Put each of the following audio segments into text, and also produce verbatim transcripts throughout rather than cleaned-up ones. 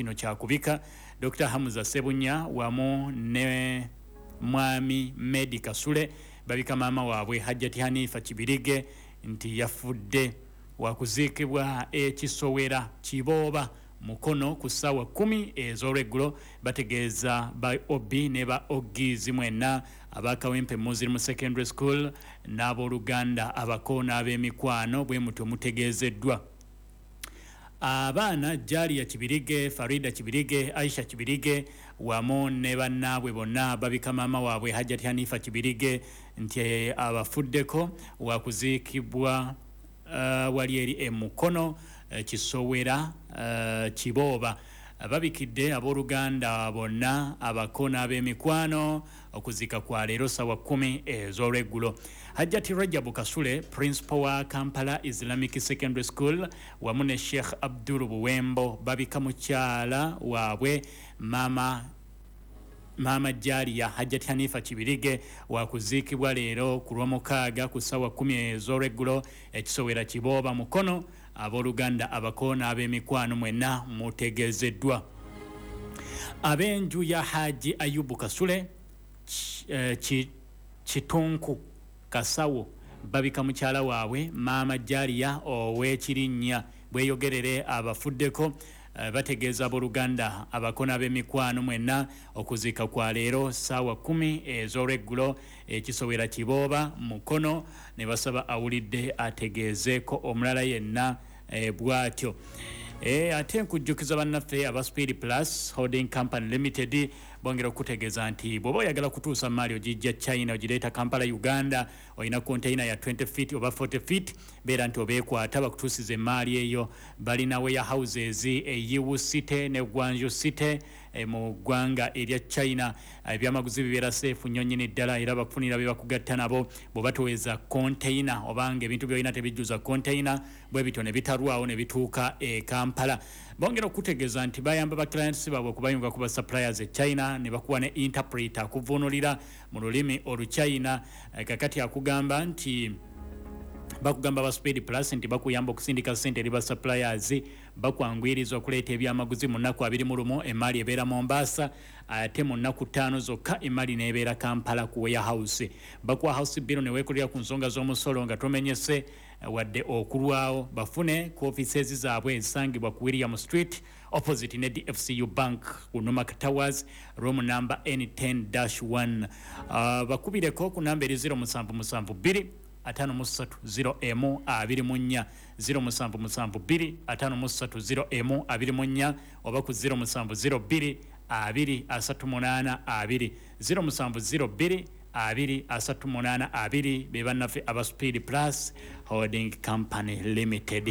kino kyakubika. Doctor Hamza Sebunya wamu ne Mwami Medi Kasule babika maama waabwe Hajjati Hanifa Kibirige nti yafudde wakuziikibwa ekisowera Kibooba Mukono ku ssaawa kumi ez'olweggulo. Bategeeza ba Obi ne ba Ogizi mwenna abakawempe Muslim Secondary School n'abooluganda abako n'ab'emikwano bwe mutyo mutegeezeddwa. Abaana Jalia Kibirige, Farida Kibirige, Aisha Kibirige wamu ne bannaabwe bonna babika maama waabwe Hajjati Hanifa Kibirige nti abafuddeko wakuziikibwa uh, wali eri e Mukono uh, Kisowera uh, Kibooba. Babikidde abooluganda bonna abako n'ab'emikwano okuzika kwa leero ssaawa kumi ez'olweggulo. Hajjati Rajabu Kasule, principal wa Kampala Islamic Secondary School wamu ne Sheikh Abdul Buwembo babika mukyala waabwe mama Mama Jalia Hajjati Hanifa Kibirige wakuziikibwa leero ku lw'omukaaga ku ssaawa kumi ez'olweggulo ekisowera Kibooba Mukono. Abooluganda abako n'ab'emikwano mwenna mutegeezeddwa. Ab'enju ya Haji Ayubu Kasule Kitunku Kasawo babika mukyala waabwe Mama Jalia ow'ekirinnya bweyogerere abafuddeko. Uh, bategeeza abooluganda abako n'ab'emikwano mwenna okuzika kwa leero ssaawa kumi ez'olweggulo ekisowera Kibooba Mukono ne basaba awulidde ategeezeeko omulala yenna e, bw'atyo. E, ate nkujjukiza bannaffe aba Speed Plus Holding Company Limited bongera okutegeeza nti bw'oba oyagala kutuusa maali ogijja China ogireeta Kampala Uganda olina container ya twenty feet oba forty feet beera nti obeekwata bakutuusiza emaali eyo. Balina warehouses e Yiwu City ne Guangzhou City e, mu ggwanga erya China. Ebyamaguzi bibeera seefu nnyo nnyini ddala era bakufunira bye bakugatta nabo bw'oba toweza container obanga ebintu by'olina tebijjuza container bwe bityo ne bitalwawo ne bituuka e Kampala. Bongera okutegeeza nti bayamba ba clients baabwe okubayunga ku ba suppliers e China ne bakuwa ne interpreter akuvuunulira mu lulimi oluchina. Kakati akugamba nti bakugamba ba Speed Plus nti bakuyamba okusindika ssente eri ba suppliers bakwanguyiriza okuleeta ebyamaguzi mu nnaku abiri mu lumu emaali ebeera Mombasa ate mu nnaku ttaano zokka emaali n'ebeera Kampala ku warehouse. Bakuwa house bill ne weekolera ku nsonga z'omusolo nga tomenyese wadde okulwawo. Bafune ku offices zaabwe ezisangibwa ku William Street opposite ne D F C U Bank ku Nomak Towers room number N ten dash one. Uh, bakubireko ku namba eri zero musanvu musanvu bbiri atano musatu zero emu abiri mu nnya zero musanvu musanvu bbiri atano musatu zero emu abiri mu nnya oba ku zero musanvu zero bbiri abiri asatu munaana abiri zero musanvu zero bbiri abiri asatu munaana abiri be bannaffe aba Speed Plus Holding Company Limited.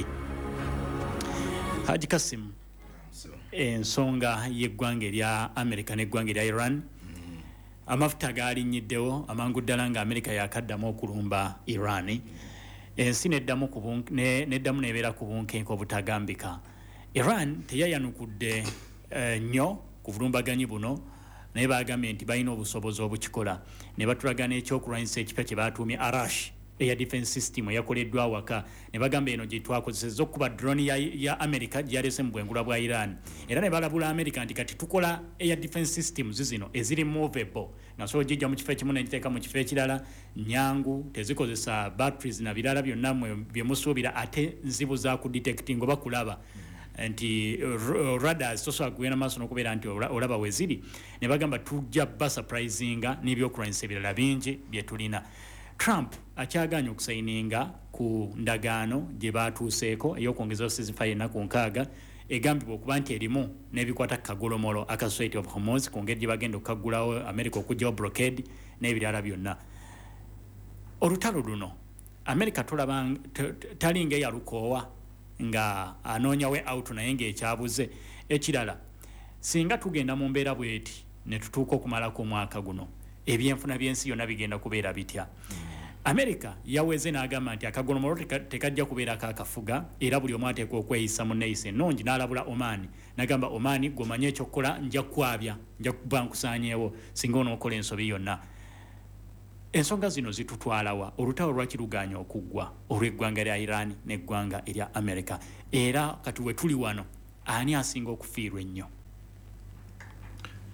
Haji Kasim, ensonga y'eggwanga erya America n'eggwanga erya Iran. Amafuta gaalinnyiddeo amangu ddala nga America yakaddamu okulumba Iran. Ensi neddamu neddamu nebeera ku bunkenke obutagambika. Iran teyayanukudde nnyo uh, ku bulumbaganyi buno naye bagambye nti balina obusobozi obukikola ne batulaga n'ekyokulwanyisa ekipya kye batuumye Arash air defense system yakoleddwa awaka ne bagamba eno gye twakozesezza okuba drone ya, ya America gyalese mu bwengula bwa Iran era ne balabula America nti kati tukola air defense systems zino eziri movable nga so gijja mu kifo ekimu n'egiteeka mu kifo ekirala nyangu tezikozesa batteries na birala byonna bye musuubira ate nzibu za ku detecting oba kulaba nti uh, radars tosobola kugenda maaso n'okubeera nti olaba weziri ne bagamba tujja ba surprisinga n'ebyokulwanyisa ebirala bingi bye tulina. Trump akyaganya okusayininga ku ndagaano gye baatuuseeko ey'okwongeza ceasefire ennaku nkaaga egambibwa okuba nti erimu n'ebikwata kagolomolo aka Strait of Hormuz ku ngeri gye bagenda okukaggulawo America okugyawo blockade n'ebirala byonna. Olutalo luno America tulaba talinga eyalukoowa nga anoonya we out naye ng'ekyabuze. Ekirala singa tugenda mu mbeera bweti ne tutuuka okumalako omwaka guno ebyenfuna by'ensi yonna bigenda kubeera bitya. America yaweze n'agamba nti akagolomolo tekajja kubeera kaakafuga era buli omu ateekwa okweyisa mu nneeyisa ennungi n'alabula Oman n'agamba Oman gomanye ekyokukola nja kukwabya nja kuba nkusaanyeewo singa onookola ensobi yonna. Ensonga zino zitutwalawa olutalo lwakiruganya okuggwa olw'eggwanga lya Iran n'eggwanga erya America era kati we tuli wano ani asinga okufiirwa ennyo?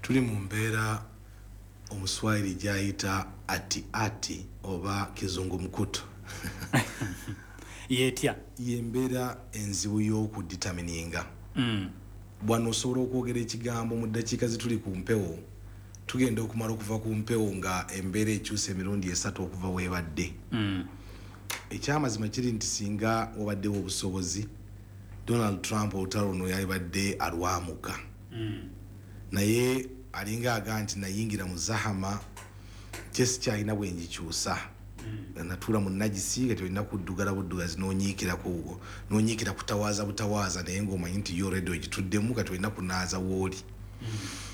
tuli mu mbeera omuswahili gyayita ati ati oba kizungu mukutu yetya yembeera enzibu y'okuditamininga mm. bwano osobola okwogera ekigambo mu ddakiika zituli ku mpewo tugenda okumala okuva ku mpewo nga embeera ekyusa emirundi esatu okuva weebadde mm. ekyamazima kiri nti singa wabaddewo obusobozi Donald Trump olutalo luno yalibadde alwamuka mm. naye alinga aga nti nayingira mu zahama kyesi kyalina bwenjikyusa mm. natuula mu najisi kati olina kuddugala buddugazi nonyiikira ku nonyiikira kutawaaza butawaaza naye ng'omanyi nti yo redio gituddemu kati olina kunaaza wooli mm.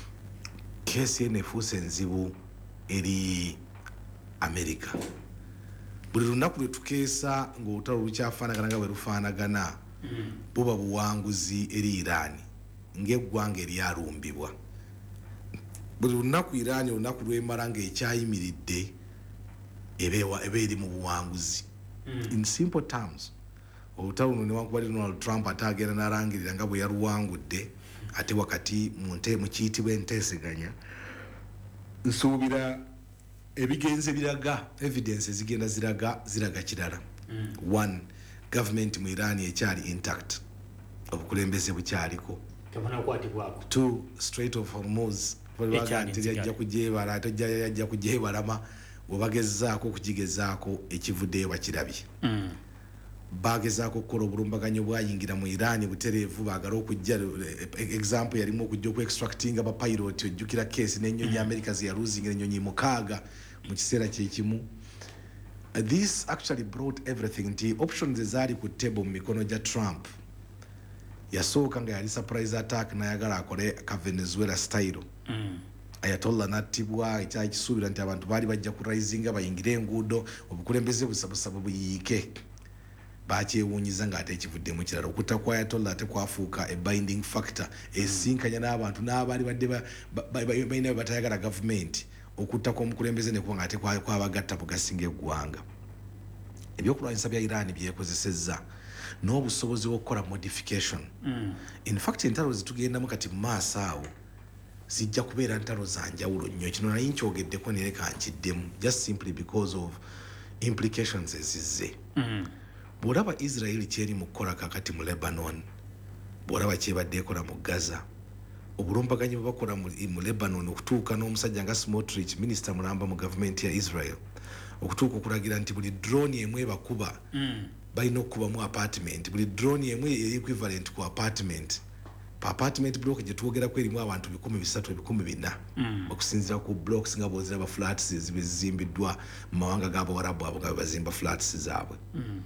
kesi eno efuuse enzibu eri America. Buli lunaku lwe tukeesa ng'olutalo lukyafaanagana nga bwe lufaanagana mm. buba buwanguzi eri Iran ng'eggwanga eryalumbibwa. Buli lunaku Iran olunaku lwemala ng'ekyayimiridde ebeewa eba eri mu buwanguzi mm. in simple terms olutalo luno newankubadde Donald Trump ate agenda n'alangirira nga bwe yaluwangudde ate wakati mu kiyitibwa enteeseganya nsuubira ebigenze biraga evidence zigenda ziraga ziraga kirala mm. one government mu Iran ekyali intact obukulembeze bukyaliko two Strait of Hormuz yajja kugyebala ate yajja kugyebalama webagezaako okugigezaako ekivuddeyo bakirabye mm. bagezaako okukola obulumbaganyo bwayingira mu Iran butereevu baagala okujja example yalimu okujja oku extracting aba pilot ojjukira case n'ennyonyi mm. America ze yaluzinga ennyonyi mukaaga mu kiseera kyekimu. This actually brought everything nti options ezaali ku table mu mikono gya Trump yasooka nga yali surprise attack n'ayagala akole ka Venezuela style mm. Ayatollah nattibwa ekyali kisuubira nti abantu baali bajja ku risinga bayingire enguudo obukulembeze busabusabu buyiike bakyewuunyiza ng'ate ekivuddemu kirala okutta kwa Ayatollah ate kwafuuka a binding factor esinkanya n'abantu n'abaali badde balina batayagala gavumenti okutta kw'omukulembeze ne kuba ng'ate kwabagatta bugasinga eggwanga. Ebyokulwanyisa bya Iran byekozesezza n'obusobozi bw'okukola modification mm. in fact entalo zitugendamu kati mu maaso awo zijja kubeera ntalo za njawulo nnyo. Kino naye nkyogeddeko naye kankiddemu just simply because of implications ezizze mm. bw'olaba Israel kyeri mu kukola kakati mu Lebanon, bw'olaba kyebadde ekola mu Gaza, obulumbaganyi bwe bakola mu Lebanon okutuuka n'omusajja nga Smotrich minisita mulamba mu gavumenti ya Israel okutuuka okulagira nti buli drone emu ebakuba mm. balina okukubamu apartment, buli drone emu eri equivalent ku apartment. Pa apartment block gye twogerako erimu abantu bikumi bisatu ebikumi bina mm. okusinziira ku blocks nga bw'oziraba flats ezizimbiddwa mu mawanga g'Abawarabu abo nga bazimba flats zaabwe mm.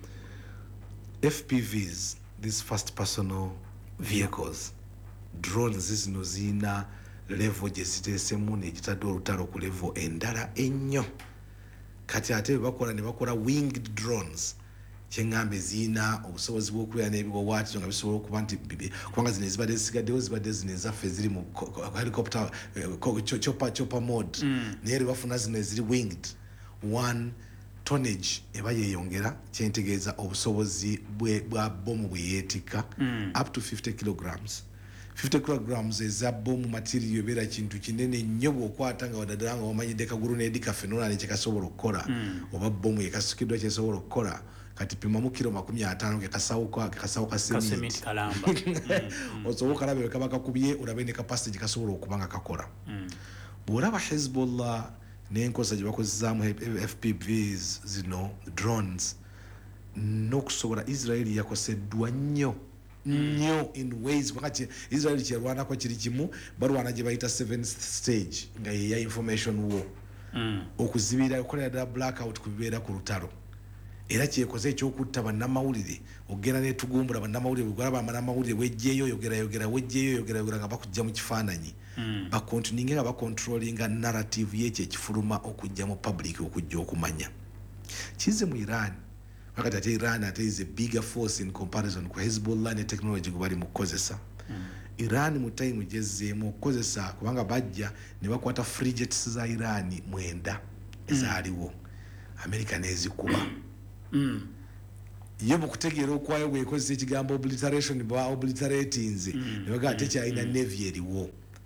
F P Vs, these first personal vehicles, drones zino zina level gye ziteesemu n'egitadde olutalo ku level endala ennyo. Kati ate bakola ne bakola winged drones kyengambe zina obusobozi bw'okubeera n'ebiwawaatiro nga bisobola okuba nti kubanga zino ezibadde zisigaddewo zibadde zino ezaffe eziri mu helicopter chopper chopper mode mm. naye lwe bafuna zino eziri winged one tonnage eba yeeyongera kyentegeeza obusobozi bwa bomu bwe yeetikka mm. up to fifty kilograms fifty kilograms eza bomu material ebeera kintu kinene nnyo bw'okwata nga wadaddala nga wamanyidde kagurunedi kaffe noolani kyekasobola okukola mm. oba bomu yekasukiddwa kyesobola okukola kati pimamu kilo makumi ataano kekasawo ka sementi kalamba mm. osobola okalabe bwe kaba kakubye olabe ne kapasite gye kasobola okuba nga kakola mm. bw'olaba Hezbollah n'enkosa gye bakozesaamu F P Vs zino drones n'okusobola Israel yakoseddwa nnyo nnyo in ways wakati Israel kyerwanako kiri kimu balwana gye bayita seventh stage nga yeya information war mm. okuzibira okukolera ddala blackout ku bibeera ku lutalo era kyekoze ekyokutta bannamawulire ogenda netugumbula bannamawulire bwalaba bannamawulire wejjeeyo yogera yogera wejjeeyo yogera yogera nga bakujja mu kifaananyi mm. bakontininge nga bakontrolinga narrative y'ekyo ekifuluma okujja mu public okujja okumanya kize mu Iran wakati ate Iran ate is a bigger force in comparison ku Hezbollah ne technology gwe bali mu kukozesa mm. Iran mu time gyezzeemu okukozesa kubanga bajja ne bakwata frigates za Iran mwenda ezaaliwo mm. America nezikuba Mm. Ye mukutegeera okwayo bwekozesa ekigambo obliteration bwa obliteratinze mm. nebaga ate kyalina mm. navy eriwo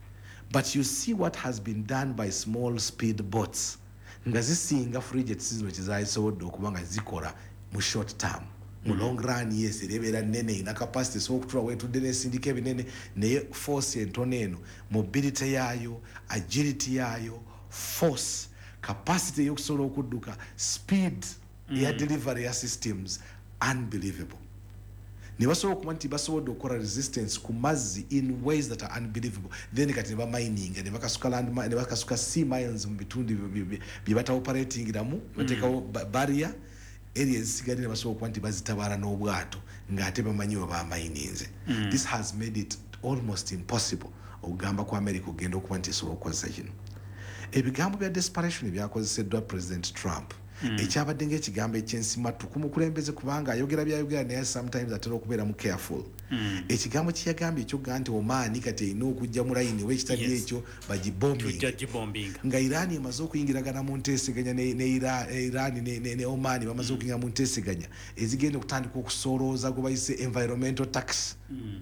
but you see what has been done by small speed boats nga zisinga frigates zino kizayisobodde okuba nga zikola mu short term mu long run yes erebeera nnene ina capacity so okutula wetudde n'esindika ebinene naye force entono eno mobility yaayo agility yaayo force capacity y'okusobola okudduka speed mm. ya delivery ya systems unbelievable ne basobola okuba nti basobodde okukola resistance ku mazzi in ways that are unbelievable then kati ne bamining ne bakasuka land ne bakasuka sea miles mu bitundu bye bata operating iramu bateekawo barrier areas zisigadde ne basobola okuba nti bazitabaala n'obwato ng'ate bamanyi we bamininze mm. this has made it almost impossible okugamba ku America ogenda okuba nti esobola okukozesa kino ebigambo bya desperation ebyakozeseddwa President Trump Mm. ekyabadde ng'ekigambo ekyensimatu mukulembeze kubanga ayogera byayogera naye sometimes atera okubeera mu careful mm. ekigambo kyeyagambye ekyoga nti Oman kati erina okujja mu layini wekitali yes. ekyo bagibombing nga Iran emaze okuyingiragana mu nteeseganya ne, ne Iran ne, ne, ne Oman bamaze okuyingira mm. mu nteeseganya ezigenda okutandika okusolooza gwe bayise environmental tax mm.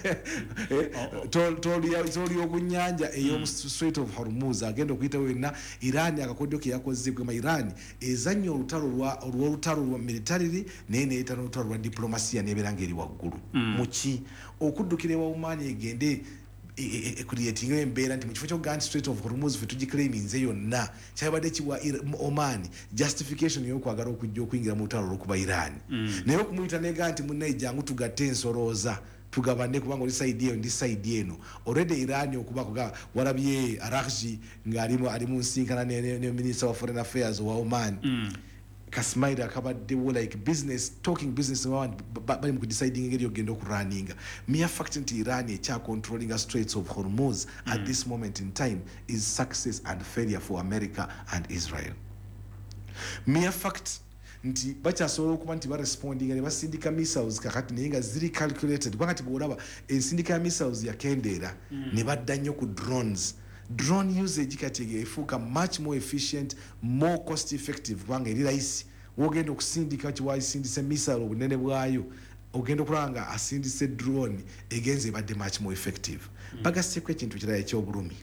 toli okunnyanja ey'omu Strait of Hormuz agenda okuyita wenna Iran akakodyo ke yakoze gwe ma Iran ezanyo olutalo lwa olutalo lwa militarily naye neeta n'olutalo lwa diplomasiya n'ebeera ng'eri waggulu mm. muki okuddukira ewa Oman egende creating embeera nti mu kifo ky'okugaa nti Strait of Hormuz fe tugiclaiminze yonna kyabadde kiwa Oman justification y'okwagala okujja okuyingira mu lutalo lw'okuba Iran mm. naye okumuyita neega nti munnaye jangu tugatte ensolooza tugabane kubanga oli side eyo ndi side eno already Iran okuba kuga walabye Araghchi ng'alimu ali mu nsinkana ne, ne, ne Minister of Foreign Affairs wa Oman mm. Kasmaira akabaddewo like business talking business around bali mu deciding engeri yogenda okuraninga mere fact nti Iran ekya controlling the Straits of Hormuz mm. at this moment in time is success and failure for America and Israel. Mere fact nti bakyasobola okuba nti barespondinga ne basindika missiles kakati naye nga ziri calculated kubanga tibwolaba ensindika ya missiles yakendeera mm. ne badda nnyo ku drones drone usage kati efuuka much more efficient more cost effective kubanga eri layisi wogenda okusindika kiwayisindise missile obunene bwayo ogenda okulaba nga asindise drone egenze ebadde much more effective mm. bagasseko ekintu kirala ekyobulumi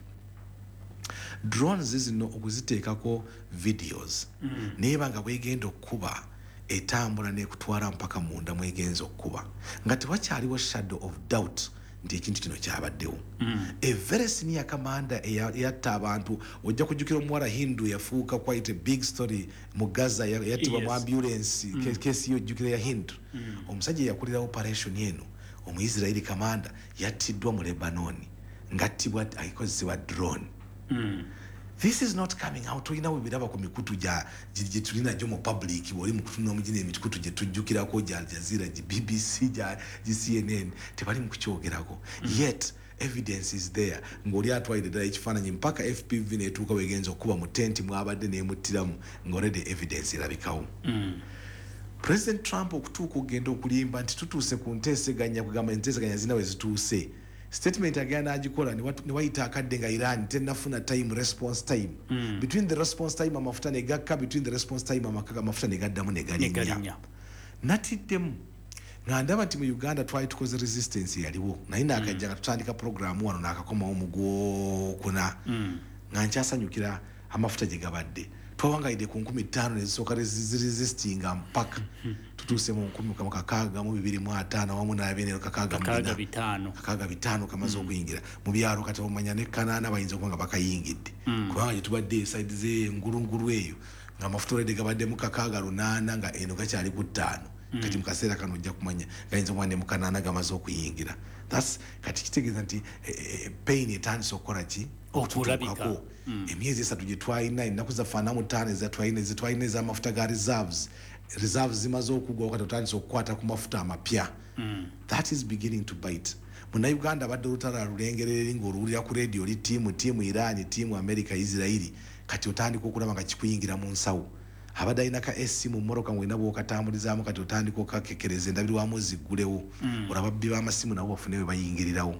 drones zino okuziteekako videos mm. naye banga bwegenda okuba etambula nekutwala mpaka munda mwegenza okuba nga tewakyaliwo shadow of doubt nti ekintu kino kyabaddewo mm. a very senior commander yatta abantu ojja kujjukira omuwala Hindu yafuuka quite a big story mu Gaza yattibwa mu ambulance mm. kesi yo ojjukira ya Hindu mm. omusajja yakulira operation eno omuisraeli commander yattiddwa mu Lebanon ngattibwa ayikozesebwa drone mm. This is not coming out. Oyina webiraba ku mikutu gya gye tulina gyo mu public wali mu kutuna omujine emikutu gye tujjukirako gya Al Jazeera gye B B C gya C N N tebali mu kukyogerako mm. yet evidence is there ng'oli atwalire ddala ekifaananyi mpaka F P V neetuuka wegenza okuba mu tenti mwabadde neemuttiramu ng'olede evidence erabikawo mm. President Trump okutuuka okugenda okulimba nti tutuuse ku nteeseganya kugamba enteeseganya zina we zituuse statement agenda agikola ne wayita akadde nga Iran tennafuna time response time mm. between the response time amafuta ne gakka between the response time amakaga amafuta ne gaddamu ne galinnya natiddemu nga ndaba nti mu Uganda twali tukoze resistance yaliwo naye naakajja nga tutandika programu wano naakakomawo mugwokuna mm. nga nkyasanyukira amafuta gye gabadde twawangayidde ku nkumi ttaano nezisooka resistinga mpaka tutuuse mu nkumi kakaaga mu bibiri mu ataano wamu n'abiri kakaaga bitaano kakaaga bitaano kamaze okuyingira mu byalo kati omanya ne kanaana bayinza okuba nga bakayingidde kubanga gye tubadde esaidi z'engulungulu eyo ng'amafuta olwedde gabadde mu kakaaga lunaana nga eno gakyali ku ttaano kati mu kaseera kano ojja kumanya gayinza okuba ne mu kanaana gamaze okuyingira thats kati kitegeeza nti pain etandise okukola ki okulabika emyezi esatu gye twalina ennaku zafaanamu ttaano ezatwalina zetwalina ez'amafuta ga reserves reserves zimaze okugwa kati otandise okukwata ku mafuta amapya mm. that is beginning to bite munnayuganda abadde olutala lulengereri ng'oluwulira ku radio oli tiimu tiimu Iran tiimu America Israeli kati otandika okulaba nga kikuyingira mu nsawo abadde alina ka essimu mmoroka ng'olina bw'okatambulizaamu kati otandika okakekereza endabirwamu ziggulewo mm. olaba babbi b'amasimu nabo bafune we bayingirirawo.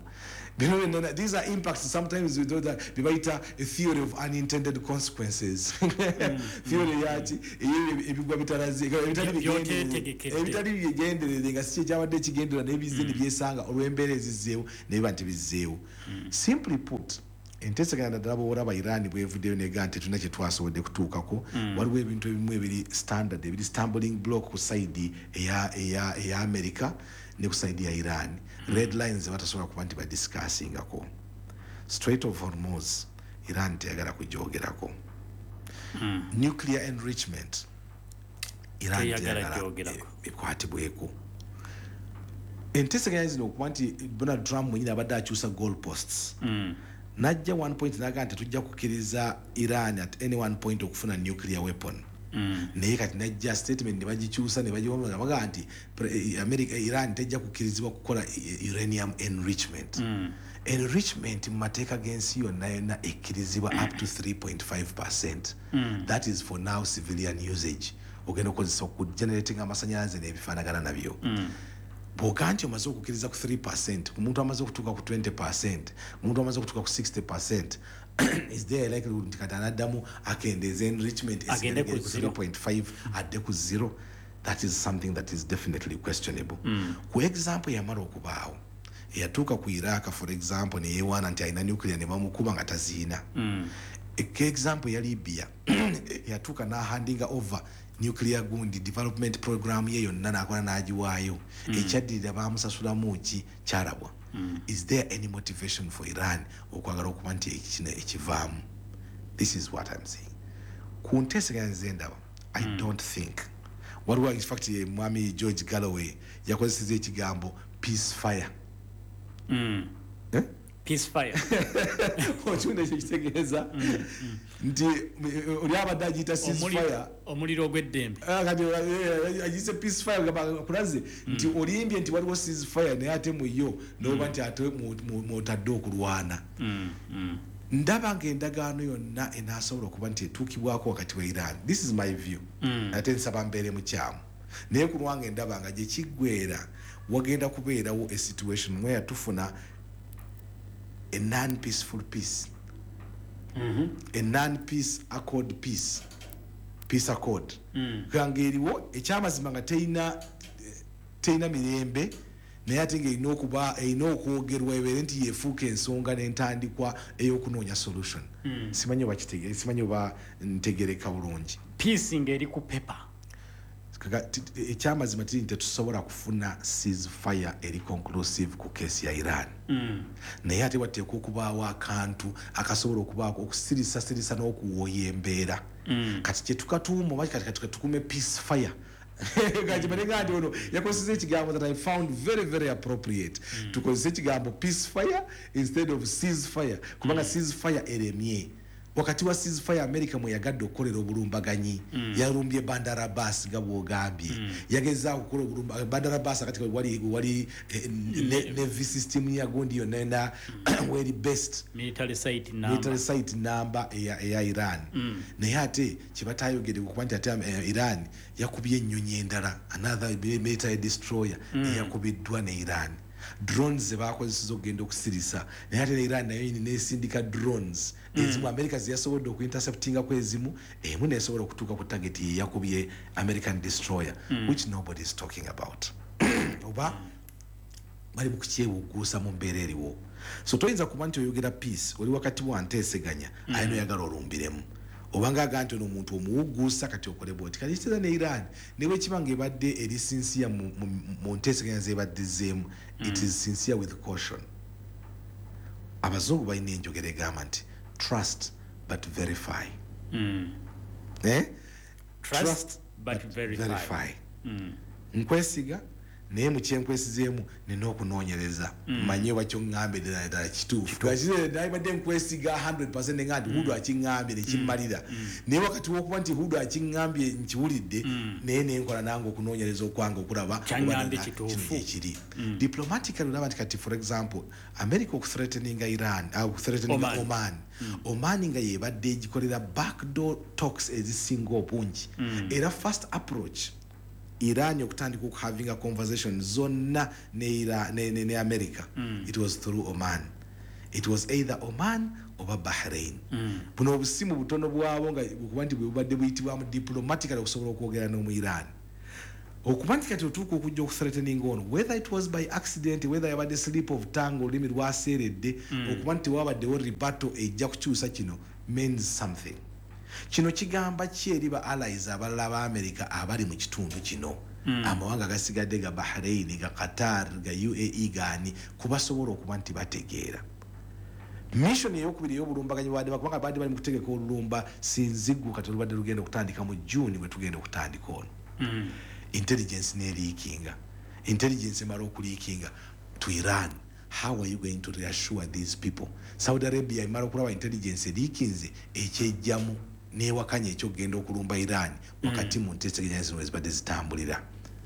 These are impacts sometimes we do that bibaita a theory of unintended consequences mm. theory yati ebigwa bitalaze ebitali bigenderere nga si kyabadde kigendera n'ebizze ne byesanga olw'embeera ezizzeewo ne biba nti bizzeewo simply put enteseganya naddala bw'olaba Iran bwevuddeyo neega nti tulina kye twasobodde kutuukako waliwo ebintu ebimu ebiri standard ebiri stumbling block ku side eya eya eya America ne ku side ya Iran red lines batasobola kuba nti badiscussingako Strait of Hormuz Iran teyagala kujoogerako nuclear enrichment Iran teyagala bikwatibweko enteseganya zino okuba nti Donald Trump mwenyini abadde akyusa goal posts najja one point naga nti tujja kukkiriza Iran at any one point okufuna nuclear weapon mm. naye kati najja statement ne bagikyusa ne bagiwomera baga nti America Iran tejja kukkirizibwa kukola uranium enrichment mm. enrichment mu mateeka g'ensi yonna yonna ekkirizibwa up to three point five percent mm. that is for now civilian usage ogenda okukozesa okugenerating amasanyalaze n'ebifaanagana nabyo mm. bwoganti omaze okukkiriza ku three percent omuntu amaze okutuuka ku twenty percent omuntu amaze okutuuka ku sixty percent is there likelihood nti kati anaddamu akendeeza enrichment three point five adde ku zero that is something that is definitely questionable mm. ku example yamala okubaawo eyatuuka ku Iraq for example neyewaana nti alina nuclear ne bamukuba nga taziina mm. ke example ya Libya yatuuka n'ahandinga over nuclear gundi development program ye yonna nakola n'agiwaayo mm. ekyaddirira bamusasulamu ki kyalabwa mm. is there any motivation for Iran okwagala okuba nti ekino ekivaamu this is what I'm saying ku nteeseganya nze ndaba I mm. don't think waliwo in fact mwami George Galloway yakozeseza ekigambo peace fire mm. eh? peace fire ochunde kitegeeza nti oli abadde agiyita cease fire omuliro ogw'eddembe kati agiyise peace fire kulaze nti olimbye nti waliwo cease fire naye ate muyo noba nti ate mwotadde okulwana ndaba ng'endagaano yonna enaasobola okuba nti etuukibwako wakati wa Iran this is my view ate nsaba mbeere mukyamu naye ku lwange ndaba nga gye kiggweera wagenda kubeerawo a situation mweye tufuna a non-peaceful peace mm-hmm. a non-peace accord peace peace accord mm. kangeriwo ekyamazima nga teina teina mirembe naye ate ng'erina okuba erina okwogerwa ebeere nti yeefuuka ensonga n'entandikwa ey'okunoonya solution mm. simanyi oba kitegere simanyi oba ntegereka bulungi peace ng'eri ku paper ekyamazima tiri nti tetusobola kufuna ceasefire eri conclusive ku keesi ya Iran mm. naye ate wateekwa okubaawo akantu akasobola okubaako okusirisa sirisa n'okuwooya embeera mm. kati kyetukatuuma oba kati kati tukume peace fire gajimanenga nti ono yakozesa ekigambo that I found very very appropriate mm. tukozesa ekigambo peace fire instead of ceasefire kubanga mm. ceasefire eremye wakati wa ceasefire America mwe yagadde okukolera obulumbaganyi mm. yalumbye Bandar Abbas nga bwogambye mm. yageza okukola obulumba Bandar Abbas kati wali wali eh, ne, navy system ya gundi yonna mm. where best military site number military site number ya, ya Iran mm. naye ate kibatayogere okuba nti ate uh, Iran yakubye ennyonyi endala another military destroyer mm. yakubiddwa ne Iran drones ze bakozesa okugenda okusirisa naye ate Iran nayo nesindika drones mm. ezimu America ziyasobodde okuinterceptinga kwezimu emu nesobola okutuuka ku target ye yakubye American destroyer mm. which nobody is talking about oba bali bukukyewuguusa mu mbeera eriwo so toyinza kuba nti oyogera peace oli wakati wa nteeseganya mm. ayina oyagala olumbiremu obanga aganti ono omuntu omuwuguusa kati okole bwoti kati kitera ne Iran ne bwekiba ng'ebadde eri sincere mu nteeseganya zeebaddizeemu mm. it is sincere with caution abazungu balina enjogera egamba nti trust but verify mm. eh? trust, trust but, but verify, verify. Mm. nkwesiga naye mukyenkwesizeemu nina okunoonyereza mm. manye oba kyoŋŋambye ddala kituufu twakire naye badde nkwesiga one hundred percent nga nti hudu akiŋŋambye nekimmalira naye wakati w'okuba nti hudu akiŋŋambye nkiwulidde naye nenkola nange okunoonyereza okwange okulaba kino ekiri diplomatically olaba nti kati for example America okuthreateninga Iran okuthreateninga Oman Oman nga yebadde egikolera backdoor talks ezisinga obungi era first approach Iran okutandika oku having a conversation zonna ne Iran ne, ne, ne America mm. it was through Oman it was either Oman or Bahrain mm. buno obusimu butono bwabo nga kuba nti bwebadde buyitibwamu diplomatically okusobola okwogera n'omu Iran okumanti kati otuuka okujja okuthreatening ono whether it was by accident whether yabadde slip of tongue olulimi lwaseeredde okuba nti tewabaddewo ribato ejja kukyusa kino means something. Kino kigamba ki eri ba allies abalala ba America abali mu kitundu kino amawanga gasigadde ga Bahrain ga Qatar ga U A E gani kubasobola okuba nti bategeera mission eyokubiri y'obulumbaganyi bwadde bakubanga badde bali mu kutegeka olulumba sinzigu kati olubadde lugenda okutandika mu June bwe tugenda okutandika ono. Mm. Intelligence ne leakinga intelligence emala okuleakinga to Iran. How are you going to reassure these people? Saudi Arabia emala okulaba intelligence leakinze ekyejjamu newakanya ekyogenda okulumba Iran wakati mu nteeseganya zino ezibadde zitambulira.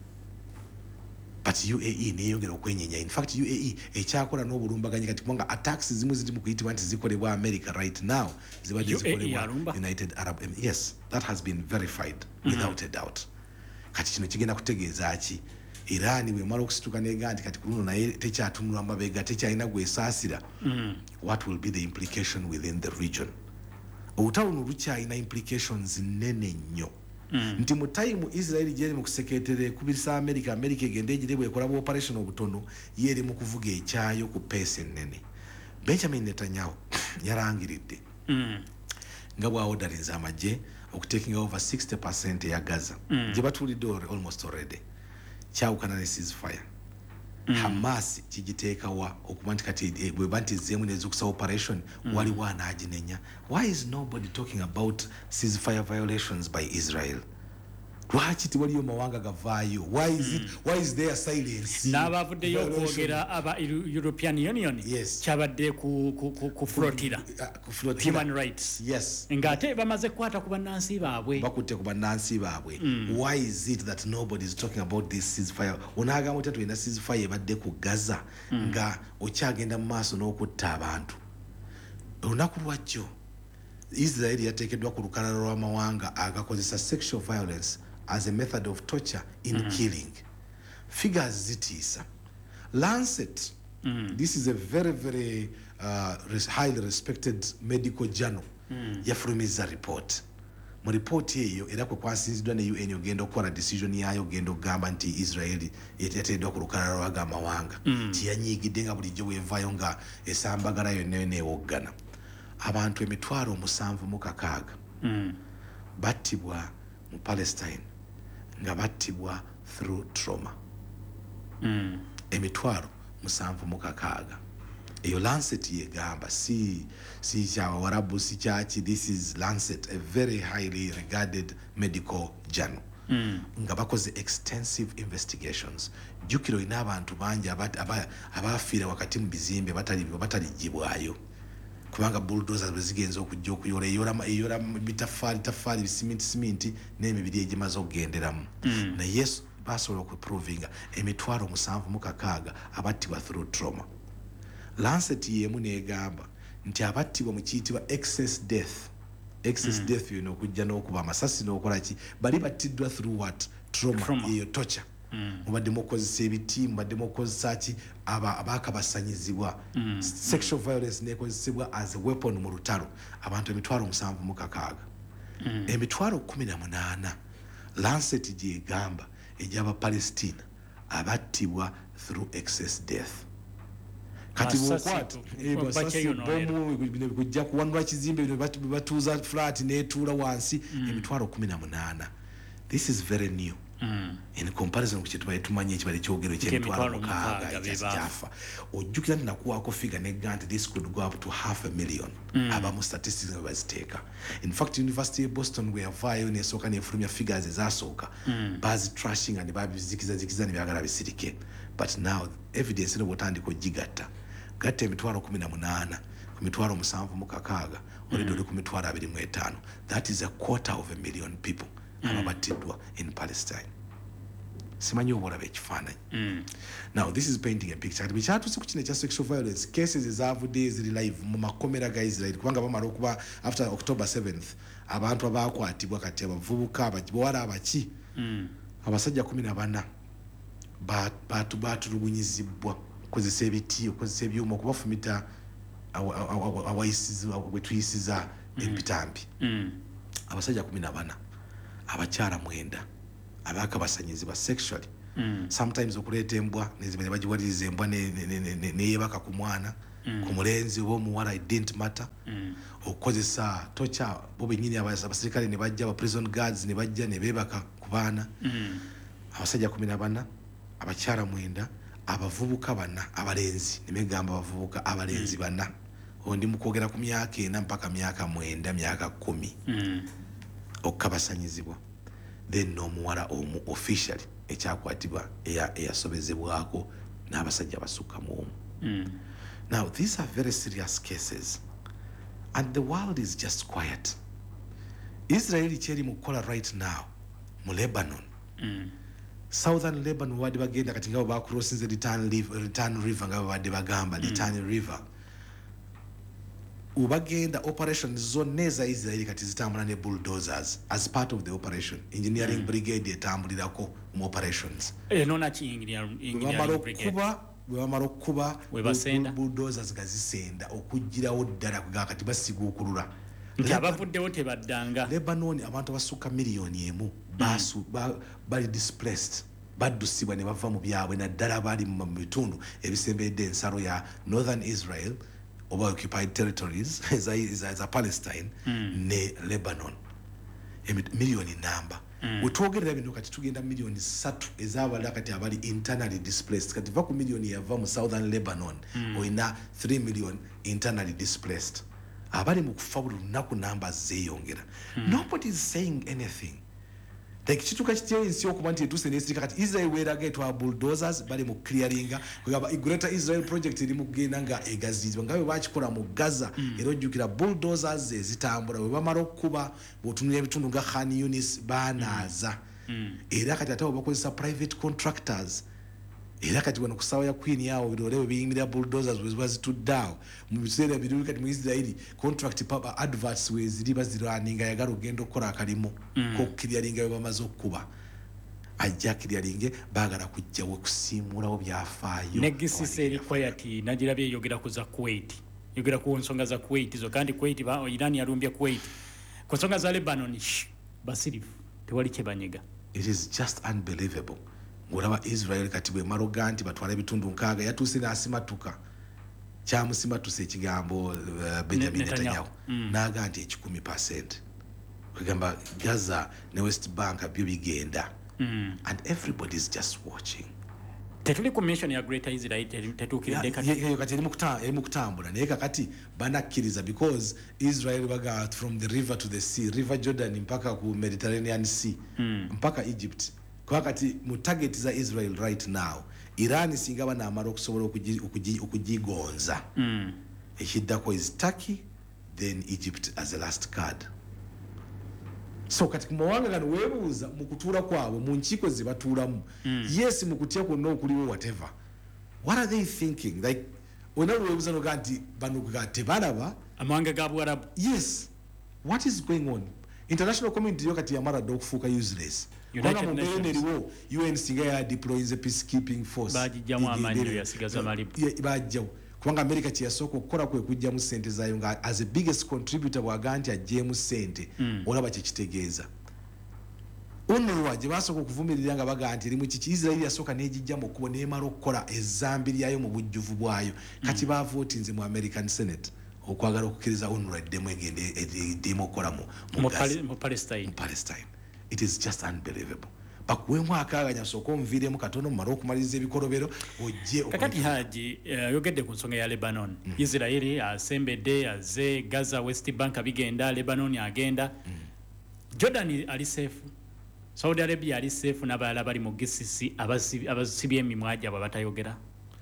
But U A E neyongera okwenyenya. In fact U A E ekyakola n'obulumbaganyi kati kubanga attacks zimu ziri mu kuyitibwa nti zikolebwa America right now zibadde zikolebwa United Arab Emirates. Yes, that has been verified mm. without a doubt. Kati kino kigenda kutegeeza ki Iran bwe mala okusituka n'ega nti kati kuno naye tekyatunulwa mabega tekyalina gwesaasira. Mm. What will be the implication within the region? Olutalo luno lukyalina implications nnene nnyo. Mm. Nti mu time Israel jeri mu kuseketere kubisa America America egende egirebwe ekola operation obutono yeri mu kuvuga ekyayo ku pace nnene. Benjamin Netanyahu yarangiridde mm. nga bwa ordering amagye okutaking over sixty percent ya Gaza mm. gye batulidde almost already kyawukana ne ceasefire. Mm. Hamas kigiteekawa okuba nti kati bwe banti zemu nezukusa operation mm. waliwo anaaginenya. Why is nobody talking about ceasefire violations by Israel? Lwaki tiwaliyo mawanga gavaayo? Why is it, why is there silence? N'abavuddeyo okwogera aba European Union yes. kyabadde ku, ku, ku, ku flotilla. Uh, human rights. Yes. Ngate bamaze kwata ku bannansi baabwe. Bakutte ku bannansi baabwe. Mm. Why is it that nobody is talking about this ceasefire? Onagamba otatu ina ceasefire ebadde ku Gaza mm. nga okyagenda mu maaso n'okutta abantu. Olunaku lwajjo Israel yateekeddwa ku lukalala lw'amawanga agakozesa sexual violence as a method of torture in mm. killing. Figures zitiisa. Lancet, mm. this is a very very uh, res highly respected medical journal mm. yafulumiza report. Mu report eyo era kwe kwasinziddwa ne U N ogenda okukola decision yayo ogenda okugamba nti Israel yateekeddwa ku lukalala lw'amawanga mm. tiyanyiigidde nga bulijjo bwevaayo nga esambagala yonna neewoggana. Abantu emitwalo omusanvu mu kakaaga mm. battibwa mu Palestine nga battibwa through trauma. Mm. Emitwalo musanvu mu kakaaga. Eyo Lancet yegamba si si kya Warabu si kyaki. This is Lancet, a very highly regarded medical journal. Mm. Nga bakoze extensive investigations. Jukiro ina abantu bangi abafiira wakati mu bizimbe batali batalijibwayo. Kubanga bulldozer bezigenza okujja okuyola eyola eyola bitafali tafali bisimiti simiti n'emibiri egimaze okugenderamu. Mm. Na yes basobola okuprovinga emitwalo musanvu mu kakaaga abattibwa through trauma. Lancet yemu neegamba nti abattibwa mu kiyitibwa excess death. Excess mm. death yino okujja n'okuba amasasi n'okola ki bali battiddwa through what? Trauma, trauma. Eyo torture. Mm. Mubadde mukozesa ebiti mubadde mukozesa ki aba abakabasanyizibwa. Mm. Sexual violence nekozesebwa as a weapon mu lutalo abantu emitwalo musanvu mu kakaaga. Mm. Emitwalo kumi na munaana Lancet gyegamba egy'aba Palestina abattibwa through excess death. Kati bwokwata basasi bomu kujja kuwanula kizimbe bino batuuza flat neetuula wansi mm. emitwalo kumi na munaana. This is very new. Mm. In comparison ku kitu bayitumanye ekibali kyogero eky'emitwalo mukaaga ekyafa. Ojjukira nti nakuwaako figure negga nti this could go up to half a million. Mm. Abamu statistics nga baziteeka. In fact University of Boston we avaayo nesooka nefulumya figures ezasooka mm. bazi trashing ne babizikiza zikiza ne byagala bisirike. But now evidence eno bwotandika ogigatta gatta emitwalo kumi na munaana ku mitwalo musanvu mu kakaaga olidde oli ku mitwalo abiri mu etaano. That is a quarter of a million people ababattiddwa in Palestine. Simanyi oboolaba ekifaananyi. Mm. Now this is painting a picture. Kati kyatuuse ku kino ekya sexual violence cases ezavudde ziri live mu makomera ga Israel kubanga bamala okuba after October seventh abantu abaakwatibwa kati abavubuka abawala abaki mm. abasajja kumi na bana baatulugunyizibwa kozesa ebiti okozesa ebyuma okubafumita awayisiza bwetuyisiza empitambi. Abasajja kumi na bana abakyala mwenda abakabasanyizibwa sexually. Mm. Sometimes okuleeta embwa ne bagiwaliriza embwa neyebaka ku mwana ku mulenzi oba omuwala it didn't matter. Okukozesa tocha bo bennyini abasirikale ne bajja aba prison guards ne bajja ne beebaka ku baana. Abasajja kumi na bana, abakyala mwenda, abavubuka bana, abalenzi ne begamba abavubuka abalenzi bana. Ondi mukwogera ku myaka ena mpaka myaka mwenda myaka kumi. Okukabasanyizibwa. Then n'omuwala omu officially ekyakwatibwa eyasobezebwako n'abasajja basukka mu omu. Mm. Now these are very serious cases and the world is just quiet. Israel cheri mukola right now mu Lebanon. Mm. Southern Lebanon wadi bagenda kati ngabo ba crossing the return river, return river ngabo wadi bagamba return mm. river. Ubagenda operation zone za Israel kati zitambula ne bulldozers as part of the operation. Engineering mm. brigade etambulirako mu operations. Eh nona chi engineering brigade. Wamaro kuba webasenda bulldozers gazisenda okujirawo ddala kugakati basigukulula. Nti abavuddewo tebaddanga. Lebanon abantu basuka miliyoni emu basu mm. bali displaced. Baddusibwa ne bava mu byabwe naddala bali mu bitundu ebisembedde ensalo ya Northern Israel over occupied territories as a Palestine mm. ne Lebanon. Million number. Mm. Wetwogerera bino kati tugenda million satu ezabala kati abali internally displaced. Kati va ku million yava mu Southern Lebanon mm. oina three million internally displaced. Abali mu kufa buli lunaku numbers zeyongera. Mm. Nobody is saying anything. Like chituka chitiyo insi okuba nti etuse nesirika kati Israel weraga etwa bulldozers bali mu clearinga kugamba Greater Israel project eri mu kugenda nga egazizibwa ngabe bakikola mu Gaza mm. era ojjukira bulldozers ezitambula we bamala okuba botunira ebitundu nga Khan Yunis banaaza mm. era kati atawo bakozesa private contractors era kati wano kusawa ya Queen yawo birolewe biyingira bulldozers wezibazituddawo mu biseera biri kati mu Israel contract papa adverts weziri baziraninga yagala ogenda okukola akalimo mm. ko clearinga we bamaze okuba ajja clearinge bagala kujjawo kusiimulawo byafaayo negisise eri quiet najirabye yogera ku za Kuwait yogera ku nsonga za Kuwait zo kandi Kuwait ba Iran yalumbya Kuwait ku nsonga za Lebanon basirifu tewali kebanyega. It is just unbelievable. Ngolaba Israel kati bwe maroga nti batwala ebitundu nkaaga yatuse nasimatuka kyamusimatuse ekigambo uh, Benjamin Netanyahu mm. naga nti ekikumi percent kugamba Gaza ne West Bank byo bigenda mm. and everybody is just watching. Tetuli ku mission ya Greater Israel tetukiride kati yeyo kati eri mukutambula eri mukutambula naye kakati banakkiriza because Israel baga from the river to the sea, River Jordan mpaka ku Mediterranean Sea mm. mpaka Egypt. Kwa kati mu target za Israel right now Iran singa bana amara okusobola okujigonza mm. ekiddako is Turkey then Egypt as a last card. So kati kumawanga gano webuuza mu kutuula kwabo mu nkiiko ze batuulamu mm. yes mu kutya kwonna okuliwo whatever what are they thinking like wena webuuza no ganti bano gate balaba amawanga ga Buarabu yes what is going on international community yokati yamara do okufuuka useless. United Nations U N singa ya deploys a peacekeeping force baji jamu amanyo yasigaza malibu bajawo kubanga America kiyasoko okukola kwe kujja mu sente zayo nga as the biggest contributor bwaganti ajje mu sente mm. olaba kye kitegeeza UNRWA je basoko okuvumirira nga baganti eri mu kiki Israel yasoka nejijja mu kubo ne maro okukola ezambiri yayo mu bujjuvu bwayo kati mm. ba votinze mu American Senate okwagala okukiriza UNRWA demo egende demo okola mu mu Palestine Palestine. It is just unbelievable. Bakwe mwakaganya soko mvire mu katono maro okumaliza ebikolobero ojje kakati haji uh, yogedde ku nsonga ya Lebanon mm. Israeli asembedde aze Gaza West Bank bigenda Lebanon agenda mm. Jordan ali safe Saudi Arabia ali safe n'abalala bali mu G C C abasibye emimwaja babatayogera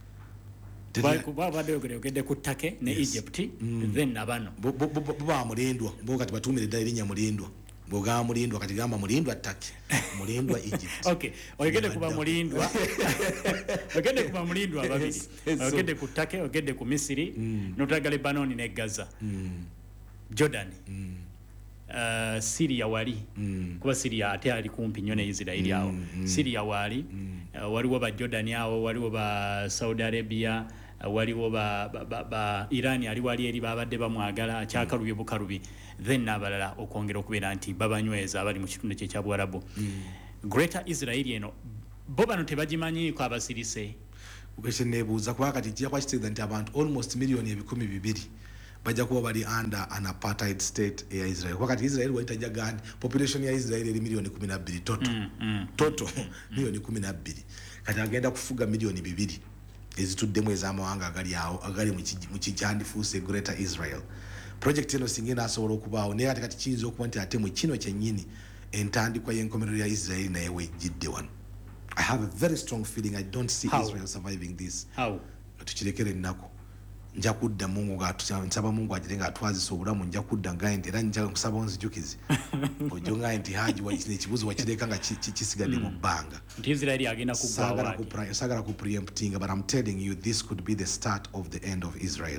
Ba ba yogera yogedde ku Turkey ne yes. Egypt mm. then nabano ba mulindwa bo kati batumire dali nya mulindwa boga mulindwa kati gamba mulindwa Turkey mulindwa Egypt. Okay oyogedde kuba mulindwa oyogedde kuba mulindwa babiri oyogedde ku Turkey oyogedde ku Misiri mm. notaga Lebanon ne Gaza mm. Jordan mm. uh, Syria wali mm. kuba Syria ate ali kumpi nnyo ne Israel yao mm. mm. Syria wali mm. uh, waliwo ba Jordan yao waliwo ba Saudi Arabia uh, waliwo ba, ba, ba, ba Iran ali wali eri babadde bamwagala akyakalubi bukalubi then nabalala okwongera okubeera nti babanyweza abali mu kitundu kye kya Buarabu mm. Greater Israel eno bo bano tebagimanyiiko abasirise ukeshe nebuuza kwa kati kijja kwakitegeeza nti abantu almost million ebikumi bibiri bajja kuba bali under an apartheid state ya Israel kwa kati Israel waitajja gani population ya Israel eri milioni kumi na bbiri toto mm, mm, toto milioni kumi na bbiri kati agenda kufuga milioni bibiri ezituddemu ez'amawanga agali awo agali mu kijandifuuse Greater Israel. Project eno singena asobola okubaawo naye ate kati kiyinza okuba nti ate mu kino kyennyini entandikwa y'enkomerero ya Israel naye wejjidde wano. I have a very strong feeling I don't see How? Israel surviving this. How? Tukirekere nnako nja kudda Mungu ng'atusaba Mungu agire ng'atwazisa obulamu nja kudda nga nti era nja kusaba onzijukize ojo nga nti haji ekibuzo wakireka nga kisigadde mu bbanga nti Israel agenda kuggwawo sagala ku preemptinga but I'm telling you this could be the start of the end of Israel.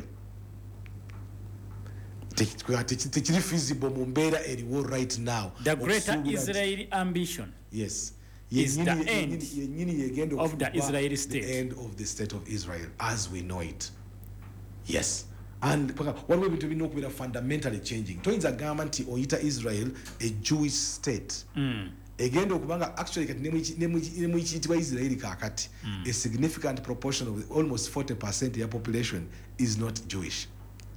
Tekiri feasible mu mbeera eriwo right now. The Greater Israel ambition yes is the end of the Israeli state. The end of the state of Israel as we know it. Yes. And what we're going to be no fundamentally changing. Toyinza gamba nti oyita Israel a Jewish state. Mm. Again, actually, Israeli kakati, a significant proportion of almost forty percent of the population is not Jewish.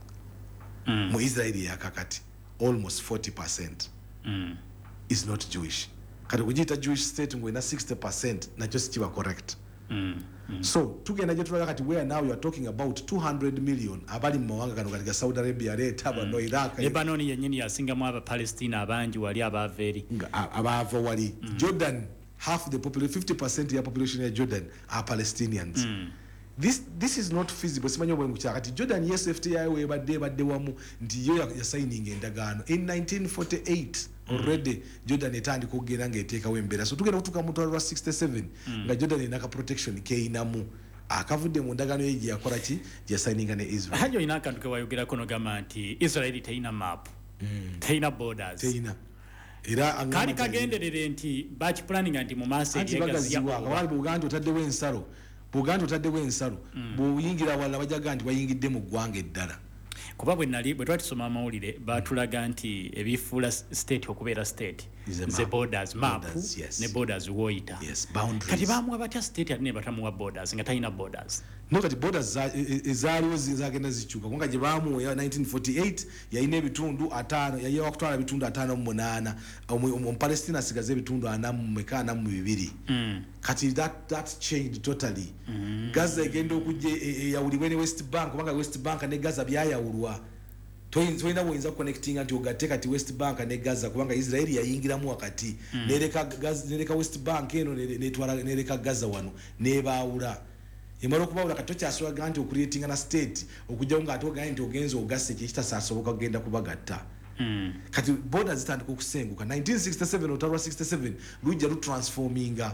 Mm. Mu Israeli kakati, almost forty percent mm. is not Jewish. Kati kujita Jewish state ngwena sixty percent na just chiwa correct. Mm. Mm. So tugenda je tulaga kati where now you are talking about two hundred million abali mu mawanga kano katika Saudi Arabia leta mm. no Iraq Lebanon yennyini yasinga mu aba Palestina abangi wali abaveri abava wali mm. Jordan half the population fifty percent ya population ya Jordan are Palestinians. Mm. This this is not feasible. Simanyo bwe mukakati Jordan yes F T I we badde badde wamu ndi yo ya signing endagaano in nineteen forty-eight already mm. Jordan etandika okugenda ng'eteekawo embeera so tugenda kutuuka mu twala lwa sixty-seven mm. nga Jordan enaka protection keinamu akavudde mu ndagaano ye gye yakola ki gye signinga ne Israel. Hajo ina akantu ke wayogerako n'ogamba nti Israel teina map mm. teina borders teina era kali kagenderere nti batch planning anti mu maaso yegaziya wali Buganda otaddewo ensalo Buganda otaddewo ensalo mm. buyingira wala bajaga nti bayingidde mu ggwanga eddala kuba bwe nali bwe twatusoma amawulire batulaga nti ebifuula state okubeera state ze borders map yes. ne borders woyita yes, boundaries kati bamuwa batya state ate ne batamuwa borders nga talina borders no kati borders ezaaliwo zagenda zikyuka kubanga gye baamuwa ya nineteen forty-eight yalina ebitundu ataano yaye wakutwala ebitundu ataano mu munaana omupalestina asigaza ebitundu ana mu meka ana mu bibiri mm. kati that, that changed totally mm. Gaza egenda okujja eyawulibwe ne West Bank kubanga West Bank ne Gaza byayawulwa toyinza buyinza connecting nti ogatte kati West Bank ne Gaza kubanga Israeli yayingiramu wakati mm. nereka Gaza nereka West Bank eno netwala nereka Gaza wano nebaawula imalo kubawula katocha aswa ganti okuriyetinga na state okujja nga atoga nti ogenza ogasse kishita sasoboka kugenda kubagatta mm. kati borders zitandika okusenguka nineteen sixty-seven otalwa sixty-seven lujja lu transforminga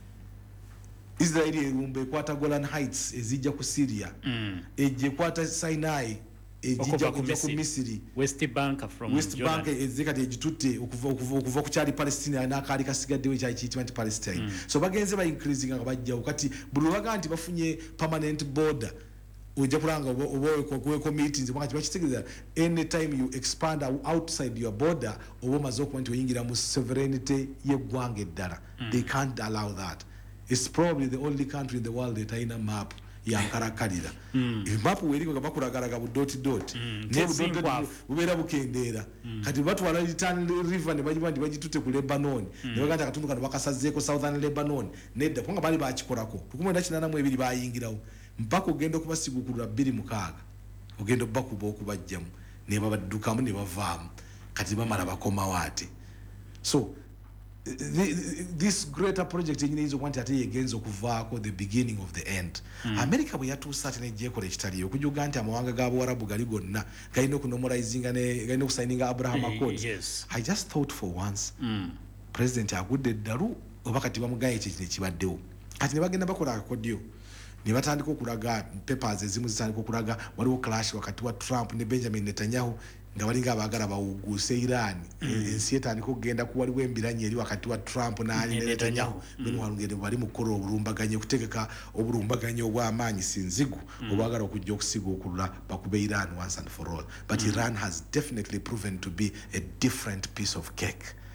Israeli erumbe ekwata Golan Heights ezijja ku Syria mm. ejje kwata Sinai ejja ku Misiri West Bank from West Bank ezikati ejitutte okuva okuva okuva ku kyali Palestine nakali kasigaddewe kya kiyitibwa nti Palestine mm. so bagenze ba increasing nga bajja kati buli waga nti bafunye permanent border ujja kulanga obo ko meetings mwaka kibakitegeeza anytime you expand outside your border obo mazo ko nti oyingira mu sovereignty y'eggwanga eddala mm. they can't allow that. It's probably the only country in the world that has a map yankarakalira mm. map weriko kabakulagalaga bu dot dot mm. ne bu dot ubera bukendera mm. kati batu wala return river ne bajibandi bajitute ku Lebanon mm. ne baganda katundu kano bakasazeko southern Lebanon nedda konga bali bakikolako tukumwenda kinana mu ebiri bayingirawo mpaka ogenda kubasigukulura bbiri mukaaga ogenda bakuba okubajjamu ne babaddukamu ne bavaamu kati bamala bakoma waate so The, the, this greater project is want ate yegenzo kuvaako the beginning of the end. Mm. America bwe yatuusa ate nejjekola ekitaliyo okujuga nti amawanga g'Abawarabu gali gonna galina okunomalizinga ne galina okusayininga Abraham Accords. Yes. I just thought for once mm. President agudde eddalu oba kati bamugaye ekyo kino ekibaddewo kati ne bagenda bakola akakodyo ne batandika okulaga papers ezimu zitandika okulaga waliwo clash wakati wa Trump ne Benjamin Netanyahu nga balinga abagala bawuguse Iran ensi etandika okugenda kuwaliwo embiranye eri wakati wa Trump na Netanyahu bino walungere bali mu koro obulumbaganye okutegeka obulumbaganye obw'amaanyi sinzigu obwagala okujja okusiga okulula bakube Iran once and for all but Iran has definitely proven to be a different piece of cake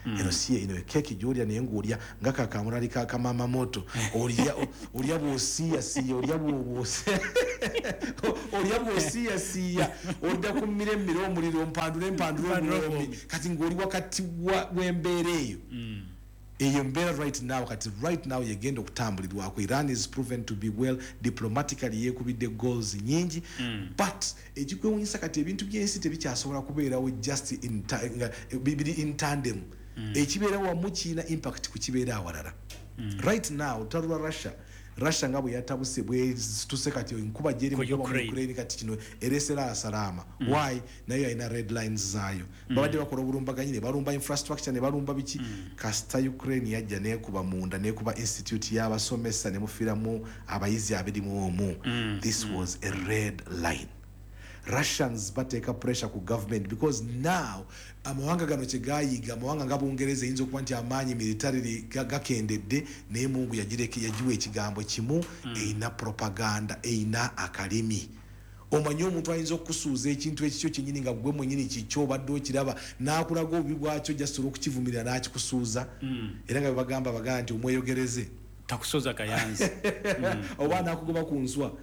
eno si eno keki gyolya naye ng'olya nga kakamulali ka kamama moto olya olya bw'osiya siya olya bw'obwose olya bw'osiya siya odda ku mmira emmira omuliro mpandula empandula omulombi kati ng'oli wakati w'embeera eyo eyo mbeera right now kati right now yegenda okutambulirwako. Iran is proven to be well diplomatically yekubidde goals nyingi mm. but ekikwewunyisa kati ebintu by'ensi tebikyasobola kubeerawo just in, bibiri in tandem mm. ekibeerawo wamu kiina impact ku kibeera awalala mm. right now talula Russia Russia nga bwe yatabuse bwe tuse kati nkuba jeri mu Ukraine kati kino eresera salama mm. why nayo ina red lines zayo mm. babadde bakola obulumbaganyi ne balumba infrastructure ne balumba biki mm. kasita Ukraine yajja ne kuba munda ne kuba institute y'abasomesa ne mufiramu abayizi abiri mu omu mm. this mm. was a red line. Russians bateka pressure ku government because now amawanga gano kyegayiga amawanga nga Bungereza yinza okuba nti amaanyi military gakendedde naye Mungu yagireke yagiwa ekigambo kimu mm. eina propaganda eina akalimi omanyi omuntu ayinza okusuuza ekintu ekikyo kyenyini nga gwe mwenyini kikyo obadde okiraba n'akulaga obubi bwakyo jasobola okukivumirira n'akikusuuza mm. era nga bagamba bagamba nti omweyogereze takusoza kayanzi mm. oba n'akugoba ku nswa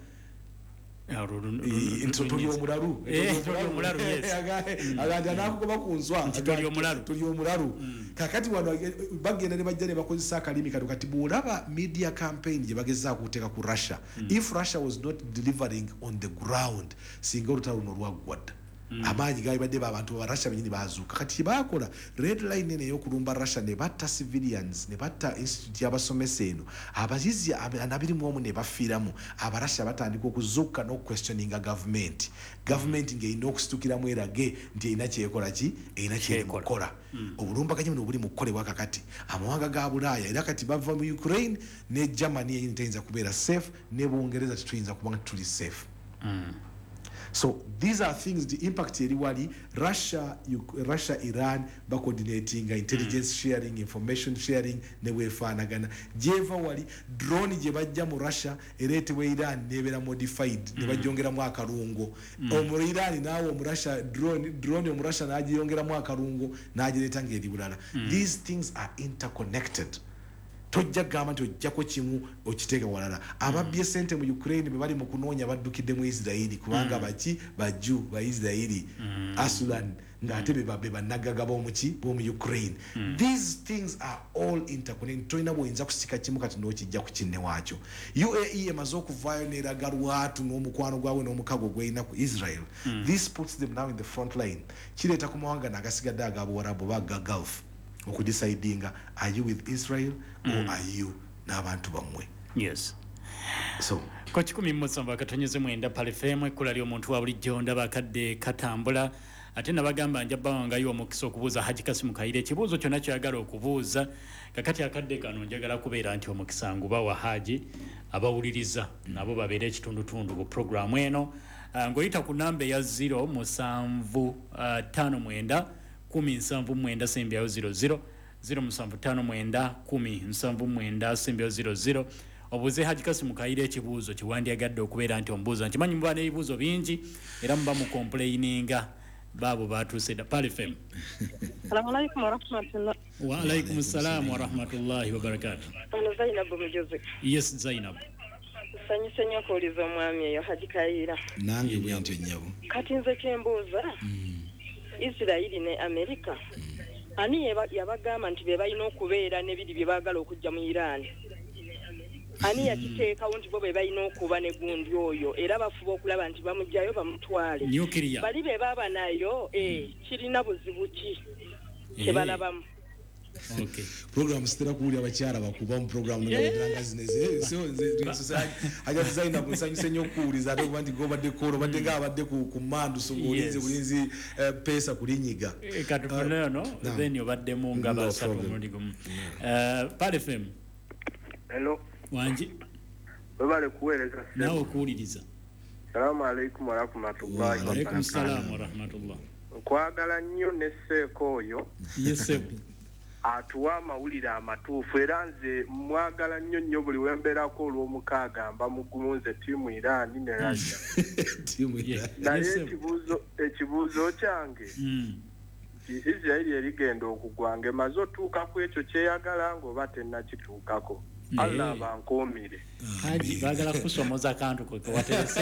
tuli omulalu aganda nakugoba ku nswa tuli omulalu kakati wano bagenda ne bajja ne bakozesa akalimi kati kati bw'olaba media campaign gye bagezaako okuteeka ku Russia if Russia was not delivering on the ground singa olutalo luno lwaggwadda amaanyi gaali badde abantu ba Russia benyini bazuuka kati baakola red line ene y'okulumba Russia ne batta civilians ne batta institute y'abasomesa eno abayizi anabiri mu omu ne bafiiramu abarasha batandika okuzuuka n'okuquestioninga government government ng'erina okusituukiramu erage nti erina kyekola ki erina kyekola obulumbaganyi buno buli mu kukolebwa kakati amawanga ga Bulaaya era kati bava mu Ukraine ne Germany eyini teyinza kubeera safe ne Bungereza tetuyinza kuba nga tuli safe. So these are things the impact eri wali Russia Russia Iran ba coordinating intelligence mm. sharing information sharing ne wefanagana jeva wali drone je bajja mu Russia erete we Iran nebera modified mm. ne bajongera mu akarungo mm. omu Iran nawo mu Russia drone drone mu Russia najiyongera mu akarungo najireta ngeri bulala mm. these things are interconnected tojja gamba nti ojjako kimu okiteeka walala ababbye sente mu Ukraine be bali mu kunoonya baddukidde mu Israeli kubanga baki bajju ba Israeli asulan ng'ate be babbe bannaggaga b'omuki b'omu Ukraine these things are all interconnected tolina bw'oyinza kusika kimu kati n'okijja ku kinne waakyo U A E emaze okuvaayo n'eraga lwatu n'omukwano gwawe n'omukago gw'erina ku Israel this puts them now in the front line kireeta ku mawanga n'agasigadde ag'Abuwarabu baga Gulf okudecidinga are you with Israel or mm. are you n'abantu bamwe. Yes. So ko kikumi musamba katonyeze mwenda pale femwe kula lyo muntu wa bulijjo ndaba kadde katambula ate nabagamba njaba wangayo omukisa okubuuza Haji Kasimu Kaire kibuuzo kyonna kyagala okubuuza kakati akadde kano njagala kubeera nti omukisa nguba wa Haji abawuliriza nabo babeere ekitundu tundu ku program eno uh, ngoyita ku namba ya zero musanvu uh, tano mwenda kumi nsanvu mwenda sembyayo zero zero zero musanvu tano mwenda kumi nsanvu mwenda sembyayo zero zero obuze Haji Kasimu Kaire ekibuuzo kiwandyagadde okubeera nti omubuuza nkimanyi muba n'ebibuuzo bingi era muba mu complaininga baabo batuuse da Pale F M. Assalamu alaykum wa rahmatullah. Wa alaykum assalam wa rahmatullahi wa barakatuh. Ono Zainab Mujoze. Yes Zainab. Sanyi senyo kuuliza omwami eyo Haji Kaire. Nange bwentyo nnyabo. Kati nze kyembuuza. Mm. Israeli ne America mm. ani yabagamba nti be balina okubeera n'ebiri bye baagala okujja mu Iran ani yakiteekawo nti bo be balina okuba ne gundi oyo era bafuba okulaba nti bamugjayo bamutwale bali be baaba nayo eh, kirina buzibu ki kyebalabamu. Okay. Program stera kuuli abakyala bakuba mu program n'endanga zineze so nze haja designer kunsanyuse nnyo okuwuliza ate okuba nti gobadde kolo badde nga abadde ku mandu so ng'olinze bulinzi pesa kulinyiga katufuna no then obaddemu nga basatu omulundi gumu Pale F M. Hello wanji babale kuweereza nawe okuwuliriza. Salamu alaykum wa rahmatullahi wa alaykum salaam wa rahmatullah. Nkwagala nnyo ne Seeko oyo yese atuwa amawulire amatuufu era nze mwagala nnyo nnyo buli wembeerako olw'omukaaga mba mugumunze ttiimu Iran ne Russia ttiimu Iran naye ekibuuzo ekibuuzo kyange nti Israeli erigenda okugwanga emaze otuuka ku ekyo kyeyagala ng'oba tennakituukako. Allah bankoomire. Haji bagala kusomoza akantu ko waterese.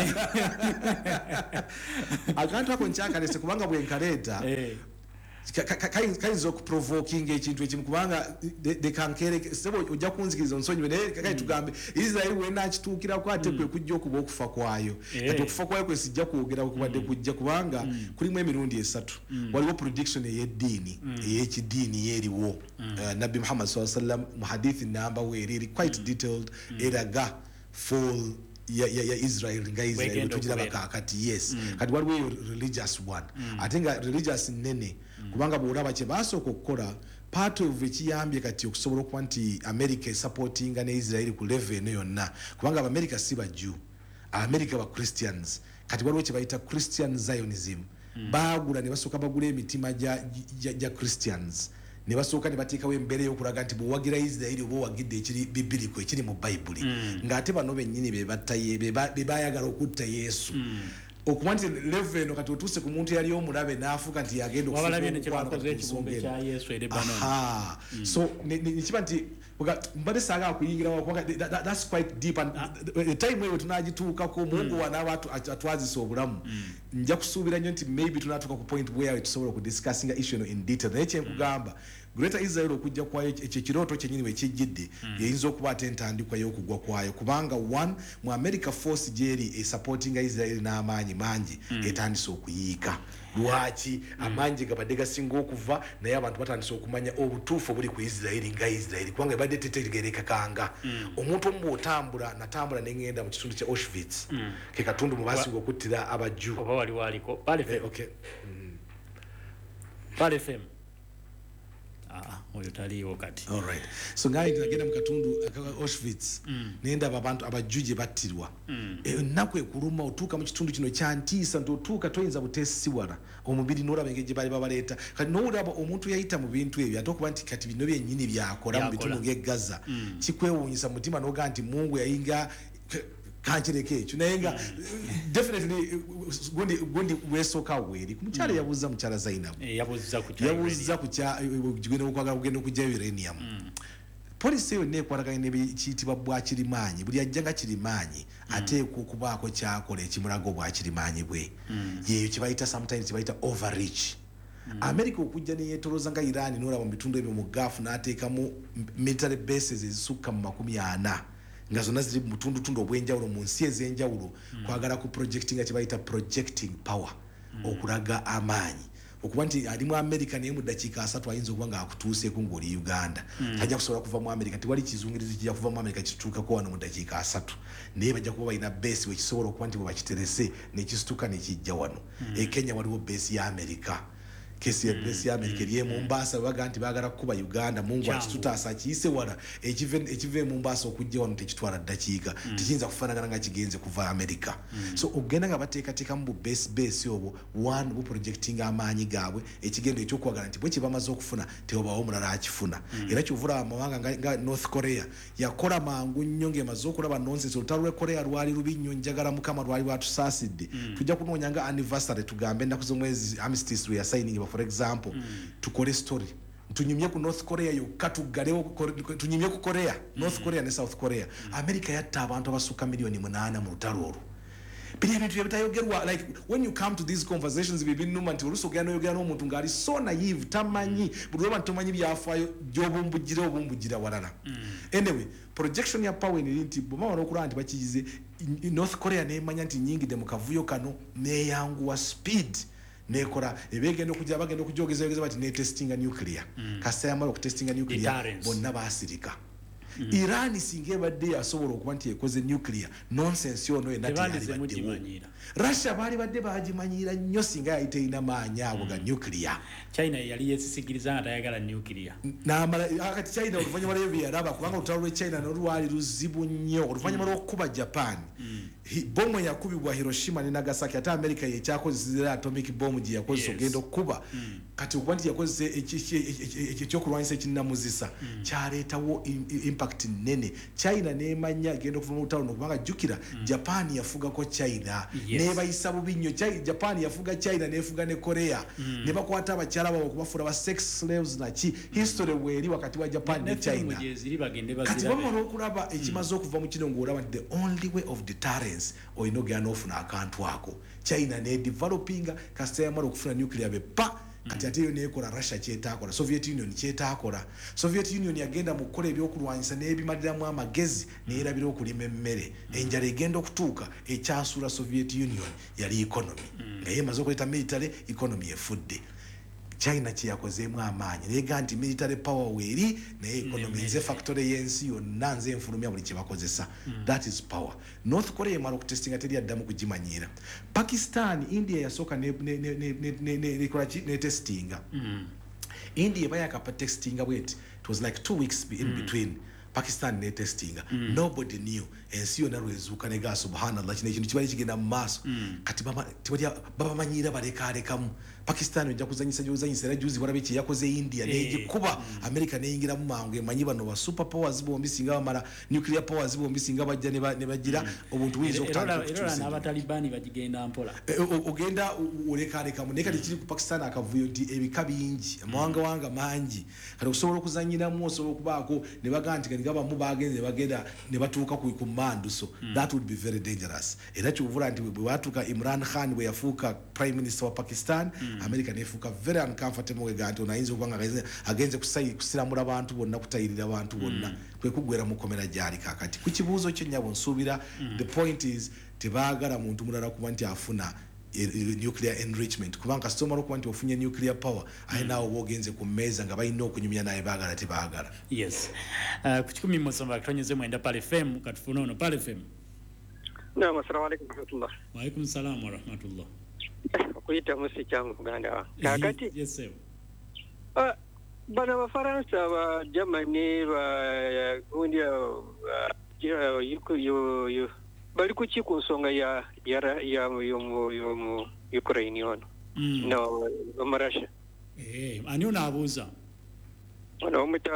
Akantu ako nkyakalese kubanga bwenkaleeta kayinza okuprovokinga ekintu ekimu kubanga dekankere sebo ojja kunzikiriza onsonyiwe naye kakayi tugambe Israeli wena akituukirako ate kwe kujja okuba okufa kwayo kati okufa kwayo kwe sijja kwogera kubadde kujja kubanga kulimu emirundi esatu waliwo prediction ey'eddiini ey'ekidiini yeeriwo Nabbi Muhammad sallallahu alaihi wasallam mu hadithi namba weeri quite detailed eraga fall ya ya, ya Israel nga Israel tugira bakakati yes kati waliwo religious one ate nga religious nene kubanga bwolaba kye basooka okukola part of ekiyambye kati okusobola okuba nti America supportinga ne Israel ku level eno yonna kubanga America si bajju America ba Christians kati waliwo kye bayita Christian Zionism mm. baagula ne basooka bagula emitima ja, ja, ja Christians ne basooka ne bateekawo embeera y'okulaga nti bw'owagira Israel oba owagidde ekiri bibiliko ekiri mu Bayibuli mm. ng'ate bano bennyini be battaye be baayagala okutta Yesu mm. okumanti level eno kati otuuse ku muntu yali omulabe n'afuuka nti yagenda okuwalabye ne kyebakoze ekibumbe kya Yesu e Lebanon. Aha. Mm. So nekiba nti mbadde saaga okuyingira kubanga that's quite deep and the time eyo tunagituukako Mungu wanaaba atwazisa obulamu nja kusuubira nnyo nti maybe tunatuuka ku point where tusobola okudiscussinga issue eno in detail naye kyenkugamba Greater Israel okujja kwayo ekyo kirooto kyennyini we kijjidde yeyinza okuba ate entandikwa y'okugwa kwayo kubanga one mu America force gyeri esupportinga Israel n'amaanyi mangi etandise okuyiika lwaki amangi gabadde gasinga okuva naye abantu batandise okumanya obutuufu obuli ku Israel nga Israel kubanga ebadde tetegereka kanga omuntu omu bw'otambula natambula ne ngenda mu kitundu kya Auschwitz ke katundu mu baasinga okuttira abajju oba wali waliko Pale F M okay Pale F M ah oyo taliwo kati all right so ngai ndagenda mu katundu Auschwitz mm. nenda abantu abajuje battirwa mm. e nakwe kuluma otuka mu kitundu kino kyantiisa ndo otuka toyinza butesibwala omubiri n'olaba engeri bali babaleta kati n'olaba omuntu yayita mu bintu ebyo atokuba nti kati bino byennyini byakola mu bitundu ng'e Gaza mm. kikwewuunyisa mutima n'oga nti Mungu yayinga kanchireke chunayenga definitely gundi gundi wesoka weri kumuchara mm. yabuza muchara Zainab e, yabuza kucha yabuza kucha jigene okwaga kugenda kujja uranium mm. police yo ne kwaraga ne chitibwa bwa kirimanyi buli ajjanga kirimanyi mm. ate kukubaako kyakole ekimulago bwa kirimanyi bwe mm. yeyo kibayita sometimes kibayita overreach Mm. America okujja ne yetoloza nga Iran n'olaba mu bitundu ebyo mu Gulf n'ateekamu military bases ezisukka mu makumi ana nga zonna ziri mu tundu tundu obwenjawulo mu nsi ez'enjawulo mm. kwagala ku projecting kibayita projecting power mm. okulaga amaanyi okuba nti ali mu America naye mu dakiika asatu ayinza okuba nga akutuuseeko ng'oli Uganda mm. tajja kusobola kuva mu America tiwali kizungirizi kijja kuva mu America kituukako wano mu dakiika asatu naye bajja kuba balina base wekisobola okuba nti bwe bakiterese nekisituka nekijja wano mm. e Kenya waliwo base ya America kesi mm. base ya America mm. liye Mombasa baga nti bagala kuba Uganda Mungu akitutaasa kiyise wala ekive ekive Mombasa okujja wano tekitwala dakiika mm. tikinza kufaanagana nga kigenze kuva America mm. so ogenda nga bateekateeka mu base base obwo one bu projecting amaanyi gaabwe ekigendo ekyokwagala nti bwe kibamaze okufuna teobawo omulala akifuna mm. era kyovula amawanga nga, nga North Korea yakola mangu nnyo ng'emaze okulaba nonsense olutalo lw'e Korea lwali lubi nnyo njagala mukama lwali lwatusaasidde mm. tujja kunoonya nga anniversary tugambe ennaku z'omwezi armistice lwe yasayininga for example mm. tukole story tunyumye ku North Korea yokka tuggalewo tunyumye ku Korea mm. North Korea ne South Korea mm. America yatta abantu abasukka miliyoni munaana mu lutalo olwo biri ebintu ebitayogerwa like when you come to these conversations bibinuma nti olusogera noyogera n'omuntu ng'ali so naive tamanyi buli lwaba ntomanyi byafaayo gy'obumbujira obumbujira walala mm. anyway projection ya power ni nti bw'omala okulaba nti bakiyize North Korea neemanya nti nnyingidde mu kavuyo kano neeyanguwa speed nekola ebegenda okujja bagenda okujogeza yogeza bati ne testinga nuclear mm. kasa yamala okutestinga nuclear bonna baasirika mm. Iran singa ebadde yasobola okuba nti ekoze nuclear nonsense yono enati Russia bali badde bagimanyira nnyo singa yayite ina maanyi abo ga mm. nuclear China yali yesisigiriza nga tayagala nuclear n'amala akati China oluvanyuma lw'ebyo yaraba kubanga olutalo lw'e China n'olwali luzibu nnyo oluvanyuma mm. lw'okuba Japan mm. bomu yakubibwa Hiroshima ne Nagasaki ate America yekyakozesa atomic bomb gye yakozesa ogenda okuba mm. kati okuba nti yakozesa ekyokulwanyisa ekinnamuzisa mm. kyaleetawo impact impact nene. China nemanya gendo kuva mu town kubanga jukira mm. Japan yafuga ko China yes. Neba isabu binyo China Japan yafuga China nefuga ne Korea mm. Neba kwata abakyala babo kubafura ba sex slaves na chi mm. History weri wakati wa Japan ne, ne China kati bamara okulaba ekimaze mm. okuva mu kino ngoraba the only way of deterrence oyino gano ofuna akantu ako China ne developing kasaya mara okufuna nuclear bepa kati ate yo nekola Russia kyetakola Soviet Union kyetakola Soviet Union yagenda mu kola ebyokulwanyisa n'ebimaliramu amagezi neerabira okulima emmere enjala egenda okutuuka ekyasula Soviet Union yali economy ngaye emaze okuleta military economy efudde China kyakozeemu amaanyi nega nti military power weeri naye economy nze factory yensi yonna nze enfulumya buli kyebakozesa that is power. North Korea emala okutestinga teri addamu kugimanyira. Pakistan India yasooka ne ne ne ne ne ne ne testinga India bayakapa testinga bweti it was like two weeks in between Pakistan ne testinga mm. Nobody knew ensi yonna lwezuuka ne ga subhanallah kino ekintu kibali kigenda mu maaso mm. Kati baba tibali baba manyira balekaalekamu Pakistan ojja kuzanyisa gyozanyisa era juzi walabe kye yakoze India hey. Negikuba mm. America neyingira mu mangu emanyi bano ba super powers bombi singa bamala nuclear powers bombi singa bajja ne ne bagira mm. Obuntu buyinza okutandika era n'abatalibani bagigenda mpola ogenda olekaalekamu ne kati kiri ku Pakistan akavuyo nti ebika bingi amawanga wanga mangi kati okusobola okuzanyiramu osobola okubaako ne baganti gaba mu bagenze bagenda ne batuuka ku command so mm. That would be very dangerous. Era kyovula nti bwe batuuka Imran Khan bwe yafuuka prime minister wa Pakistan mm. America nefuuka very uncomfortable we ganti onayinza okubanga agenze kusayi kusiramula abantu bonna kutayirira abantu bonna mm. Kwe kugwera mu komera gyali kakati ku kibuuzo kyo nyabo nsuubira mm. The point is tebaagala muntu mulala kuba nti afuna nuclear enrichment kubanga stomaro kuba nti ofunye nuclear power ayinawo bogenze ku meza nga balina okunyumya naye baagala tebaagala. Yes. Uh, kuchikumi mosamba kitonyeze mwenda pale F M katufuna ono pale F M. Naam, assalamu alaykum warahmatullah. Wa alaykum salaam wa rahmatullah. Kuita musi changu Uganda. Kakati? Yes sir. Ah, bana wa Faransa wa Germany wa India wa yuko yo yo bali kuki ku nsonga ya ya ya yo yo Ukraine ono mm. No Russia eh ani unabuza ono umita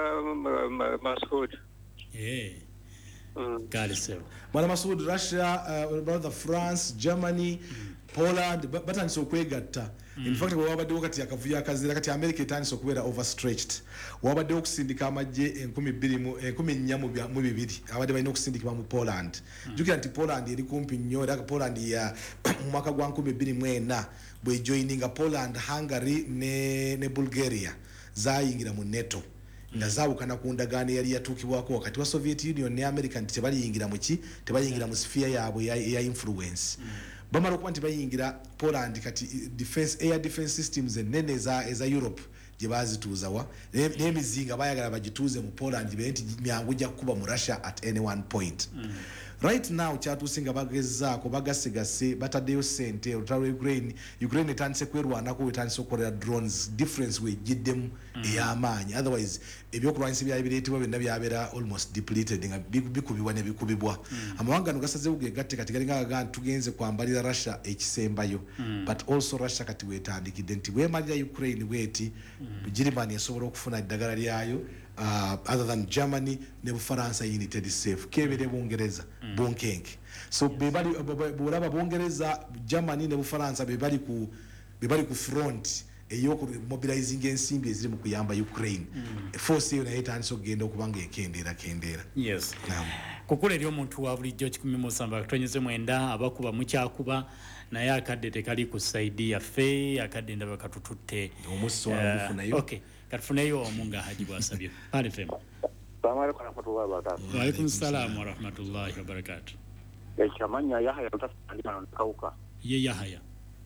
Masud eh mm. Kale sewa bana Masud Russia uh, brother France Germany mm. Poland batandise okwegatta mm. In fact wabadde wakati akavuya akazira kati America etandise okubeera overstretched wabadde okusindika amajje enkumi bbiri mu enkumi nnya mu bibiri abadde balina okusindikibwa mu Poland mm. Jukira nti Poland eri kumpi nnyo era Poland ya mu mwaka gwa nkumi bbiri mu ena bwe joininga Poland Hungary ne, ne Bulgaria zayingira mu NATO nga zaawukana ku ndagaano yali yatuukibwako wakati wa Soviet Union ne America nti tebaliyingira mu ki tebayingira mu sphere yaabwe ya, ya influence mm. Bamara okuba nti bayingira Poland kati defense air defense systems enene za eza Europe gye bazituuzawa n'emizinga bayagala bagituuze mu Poland be nti myangu gya kuba mu Russia at any one point mm. Right now kyatuusinga bagezaako bagasigase bataddeyo sente olutalo Ukraine Ukraine etandise kwerwanako etandise okukolera drones difference wegiddemu mm. ey'amaanyi otherwise ebyokulwanyisa byali bireetebwa byonna byabeera almost depleted nga bikubibwa ne bikubibwa mm. Amawanga gano gasazeewo gegatte kati galinga gaga tugenze kwambalira Russia ekisembayo mm. But also Russia kati weetandikidde nti bwemalira Ukraine bweti mm. Germany esobola okufuna eddagala lyayo Uh, other than Germany ne Bufaransa united safe kebere Bungereza mm. Bunkenke so yes. Bebali bulaba Bungereza Germany ne Bufaransa bebali ku bebali ku front eyo ku mobilizing ensimbi eziri mu kuyamba Ukraine mm. Force yo nayo tanso genda okubanga ekendera kendera yes naam kukule lyo muntu wa bulijjo kikumi musamba tonyeze mwenda abakuba mukyakuba naye akadde tekali kusaidia fe akadde ndaba katututte omuso uh, nayo okay katufuneyo omunga haji bwasabye pale F M. Assalamu alaykum warahmatullahi wabarakatuh. Wa alaykum salaam wa rahmatullahi wa barakatuh. Ekyamanya Yahya tutandika nakauka. Ye Yahya.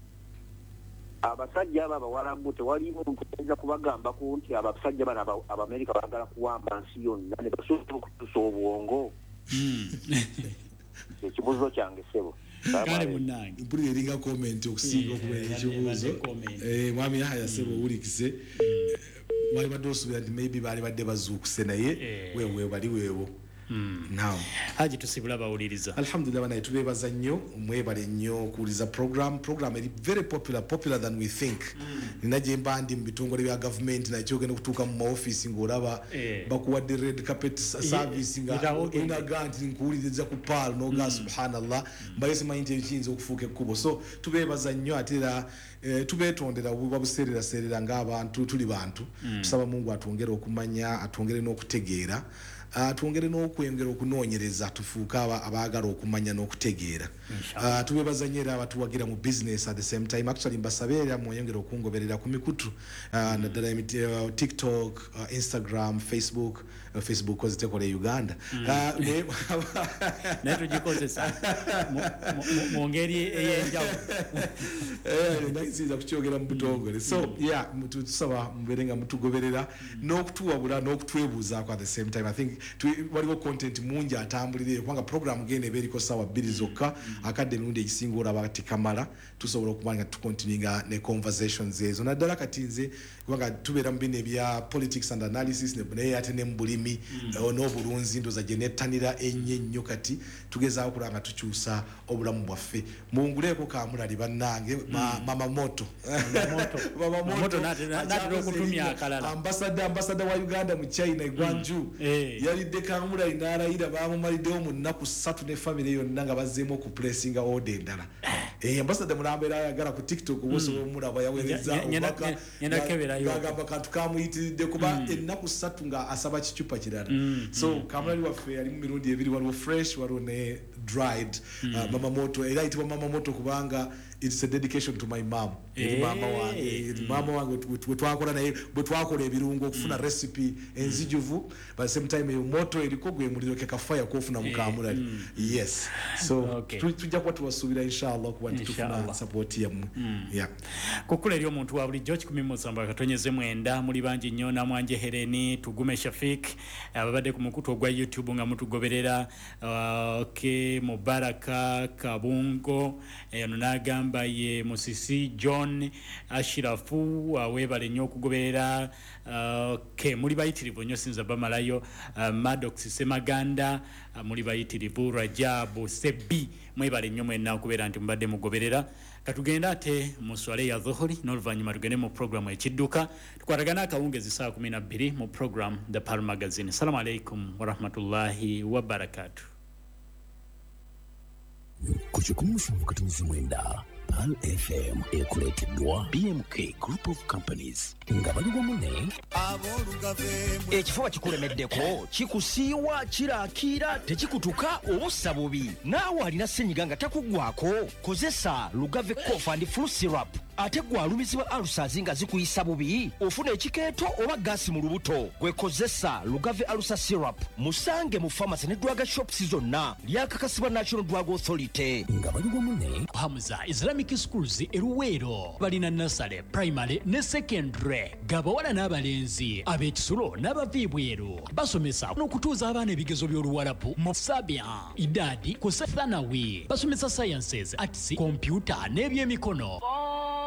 Abasajja aba bawalabu tewali muntu ayinza kubagamba ku nti abasajja bana Abamerika bagala kuwamba nsi yonna ne basobola okutusa obwongo. Ekibuzo kyange sebo. Kale munange. Mpulira eringa comment okusinga okubeera ekibuzo. Eh mwami Yahya sebo ulikise. Wali badde osubira nti maybe bali badde bazuukuse naye wewe bali weewo mm. now haji tusibula bawuliriza alhamdulillah bana tubebaza nnyo mwebale nnyo kuuliza program program is very popular popular than we think mm. ninaje mbandi mbitongole bya government na cyo genda kutuka mu office ngoraba eh. bakuwadde red carpet service nga ina ganti nkuuliza ku pal no ga mm. subhanallah mm. mbayese mayinje kinzo okufuuka ekkubo so tubebaza nnyo atira eh, tubetondera babuserera serera ng'abantu tuli bantu mm. tusaba Mungu atwongere okumanya atwongere n'okutegeera atwongere n'okwengera okunoonyereza tufuuka abaagala okumanya n'okutegeera uh, tubebazanyera abatuwagira mu business at the same time actually mbasabeera mweyongera okungoberera ku mikutu uh, mm. naddala uh, TikTok uh, Instagram Facebook uh, Facebook kozitekola Uganda naye tugikozesa mu ngeri ey'enjawulo nayinza kukyogera mu butongole so yeah tusaba mubeere nga mutugoberera n'okutuwabula n'okutwebuuzaako at the same time I think waliwo content mungi atambulire kubanga program gene beriko sawa bbiri zokka akadde emirundi egisinga olaba ati kamala tusobola okuba nga tukontininga ne conversations ezo naddala kati nze kubanga tubeera mu bino ebya politics and analysis naye ate ne mu bulimi n'obulunzi ndoza gye nettanira ennyo ennyo kati tugezaako kulaba nga tukyusa obulamu bwaffe muwunguleeko kamulali bannange mama moto mama moto natera okutumya akalala ambassador ambassador wa Uganda mu China Guangzhou yalidde kamulali n'alayira bamumaliddewo mu nnaku ssatu ne family yonna nga bazzeemu okupulesinga order endala eh ambassador mulambeera ayagala ku TikTok obusobola omulaba yaweereza agamba kantu kamuyitiridde kuba ennaku ssatu nga asaba kicupa kirala so kamulali waffe yali mu mirundi ebiri waliwo fresh waliwo ne dried mama moto era ayitibwa mama moto kubanga it's a dedication to my mom eri mama wange mama wange twakola naye bwe twakola ebirungo okufuna recipe enzijuvu by the same time eyo moto eriko gwe muliro ke kafaya kofuna mukamulali yes so tujja kuba tuwasuubira inshallah kuba tufuna support yammwe yeah kukula eri omuntu wa bulijjo kikumi musamba katonyeze mwenda muli bangi nnyo namwanje Hereni tugume Shafik ababadde ku mukutu ogwa YouTube nga mutugoberera okay Mubaraka Kabungo eno nagamba ye Musisi John Ashirafu awebale nnyo okugoberera okay muli bayitirivu nnyo sinza bamalayo Maddox Semaganda muli bayitirivu Rajabu Sebi mwebale nnyo mwenna okubeera nti mubadde mugoberera katugenda ate muswale ya dhuhuri n'oluvannyuma tugende mu program ekidduka tukwatagana akawungezi saa kumi na bbiri mu program The Pearl Magazine. Assalamu alaikum wa rahmatullahi wa barakatuh. Kuchukumi mfungu katunizi mwenda Pearl F M ekuleteddwa B M K Group of Companies nga baliwo mune ekifuba kikulemeddeko kikusiiwa kirakira tekikutuka obussa bubi naawe alina ssenyiga nga takugwako kozesa Lugave Cough and Flu Syrup ate gwe alumizibwa alusazi nga zikuyisa bubi ofuna ekikeeto oba gaasi mu lubuto gwekozesa Lugave Alusa Syrup musange mu pharmacy ne drug shops zonna lyakakasibwa National Drug Authority nga baliwo mune Hamza Islamic Schools eruweero balina nursery primary ne secondary gabawala n'abalenzi ab'ekisulo n'abaviibweru basomesa n'okutuuza abaana ebigezo by'oluwalabu mu sabia idadi ku thanawi basomesa sciences arts computer n'ebyemikono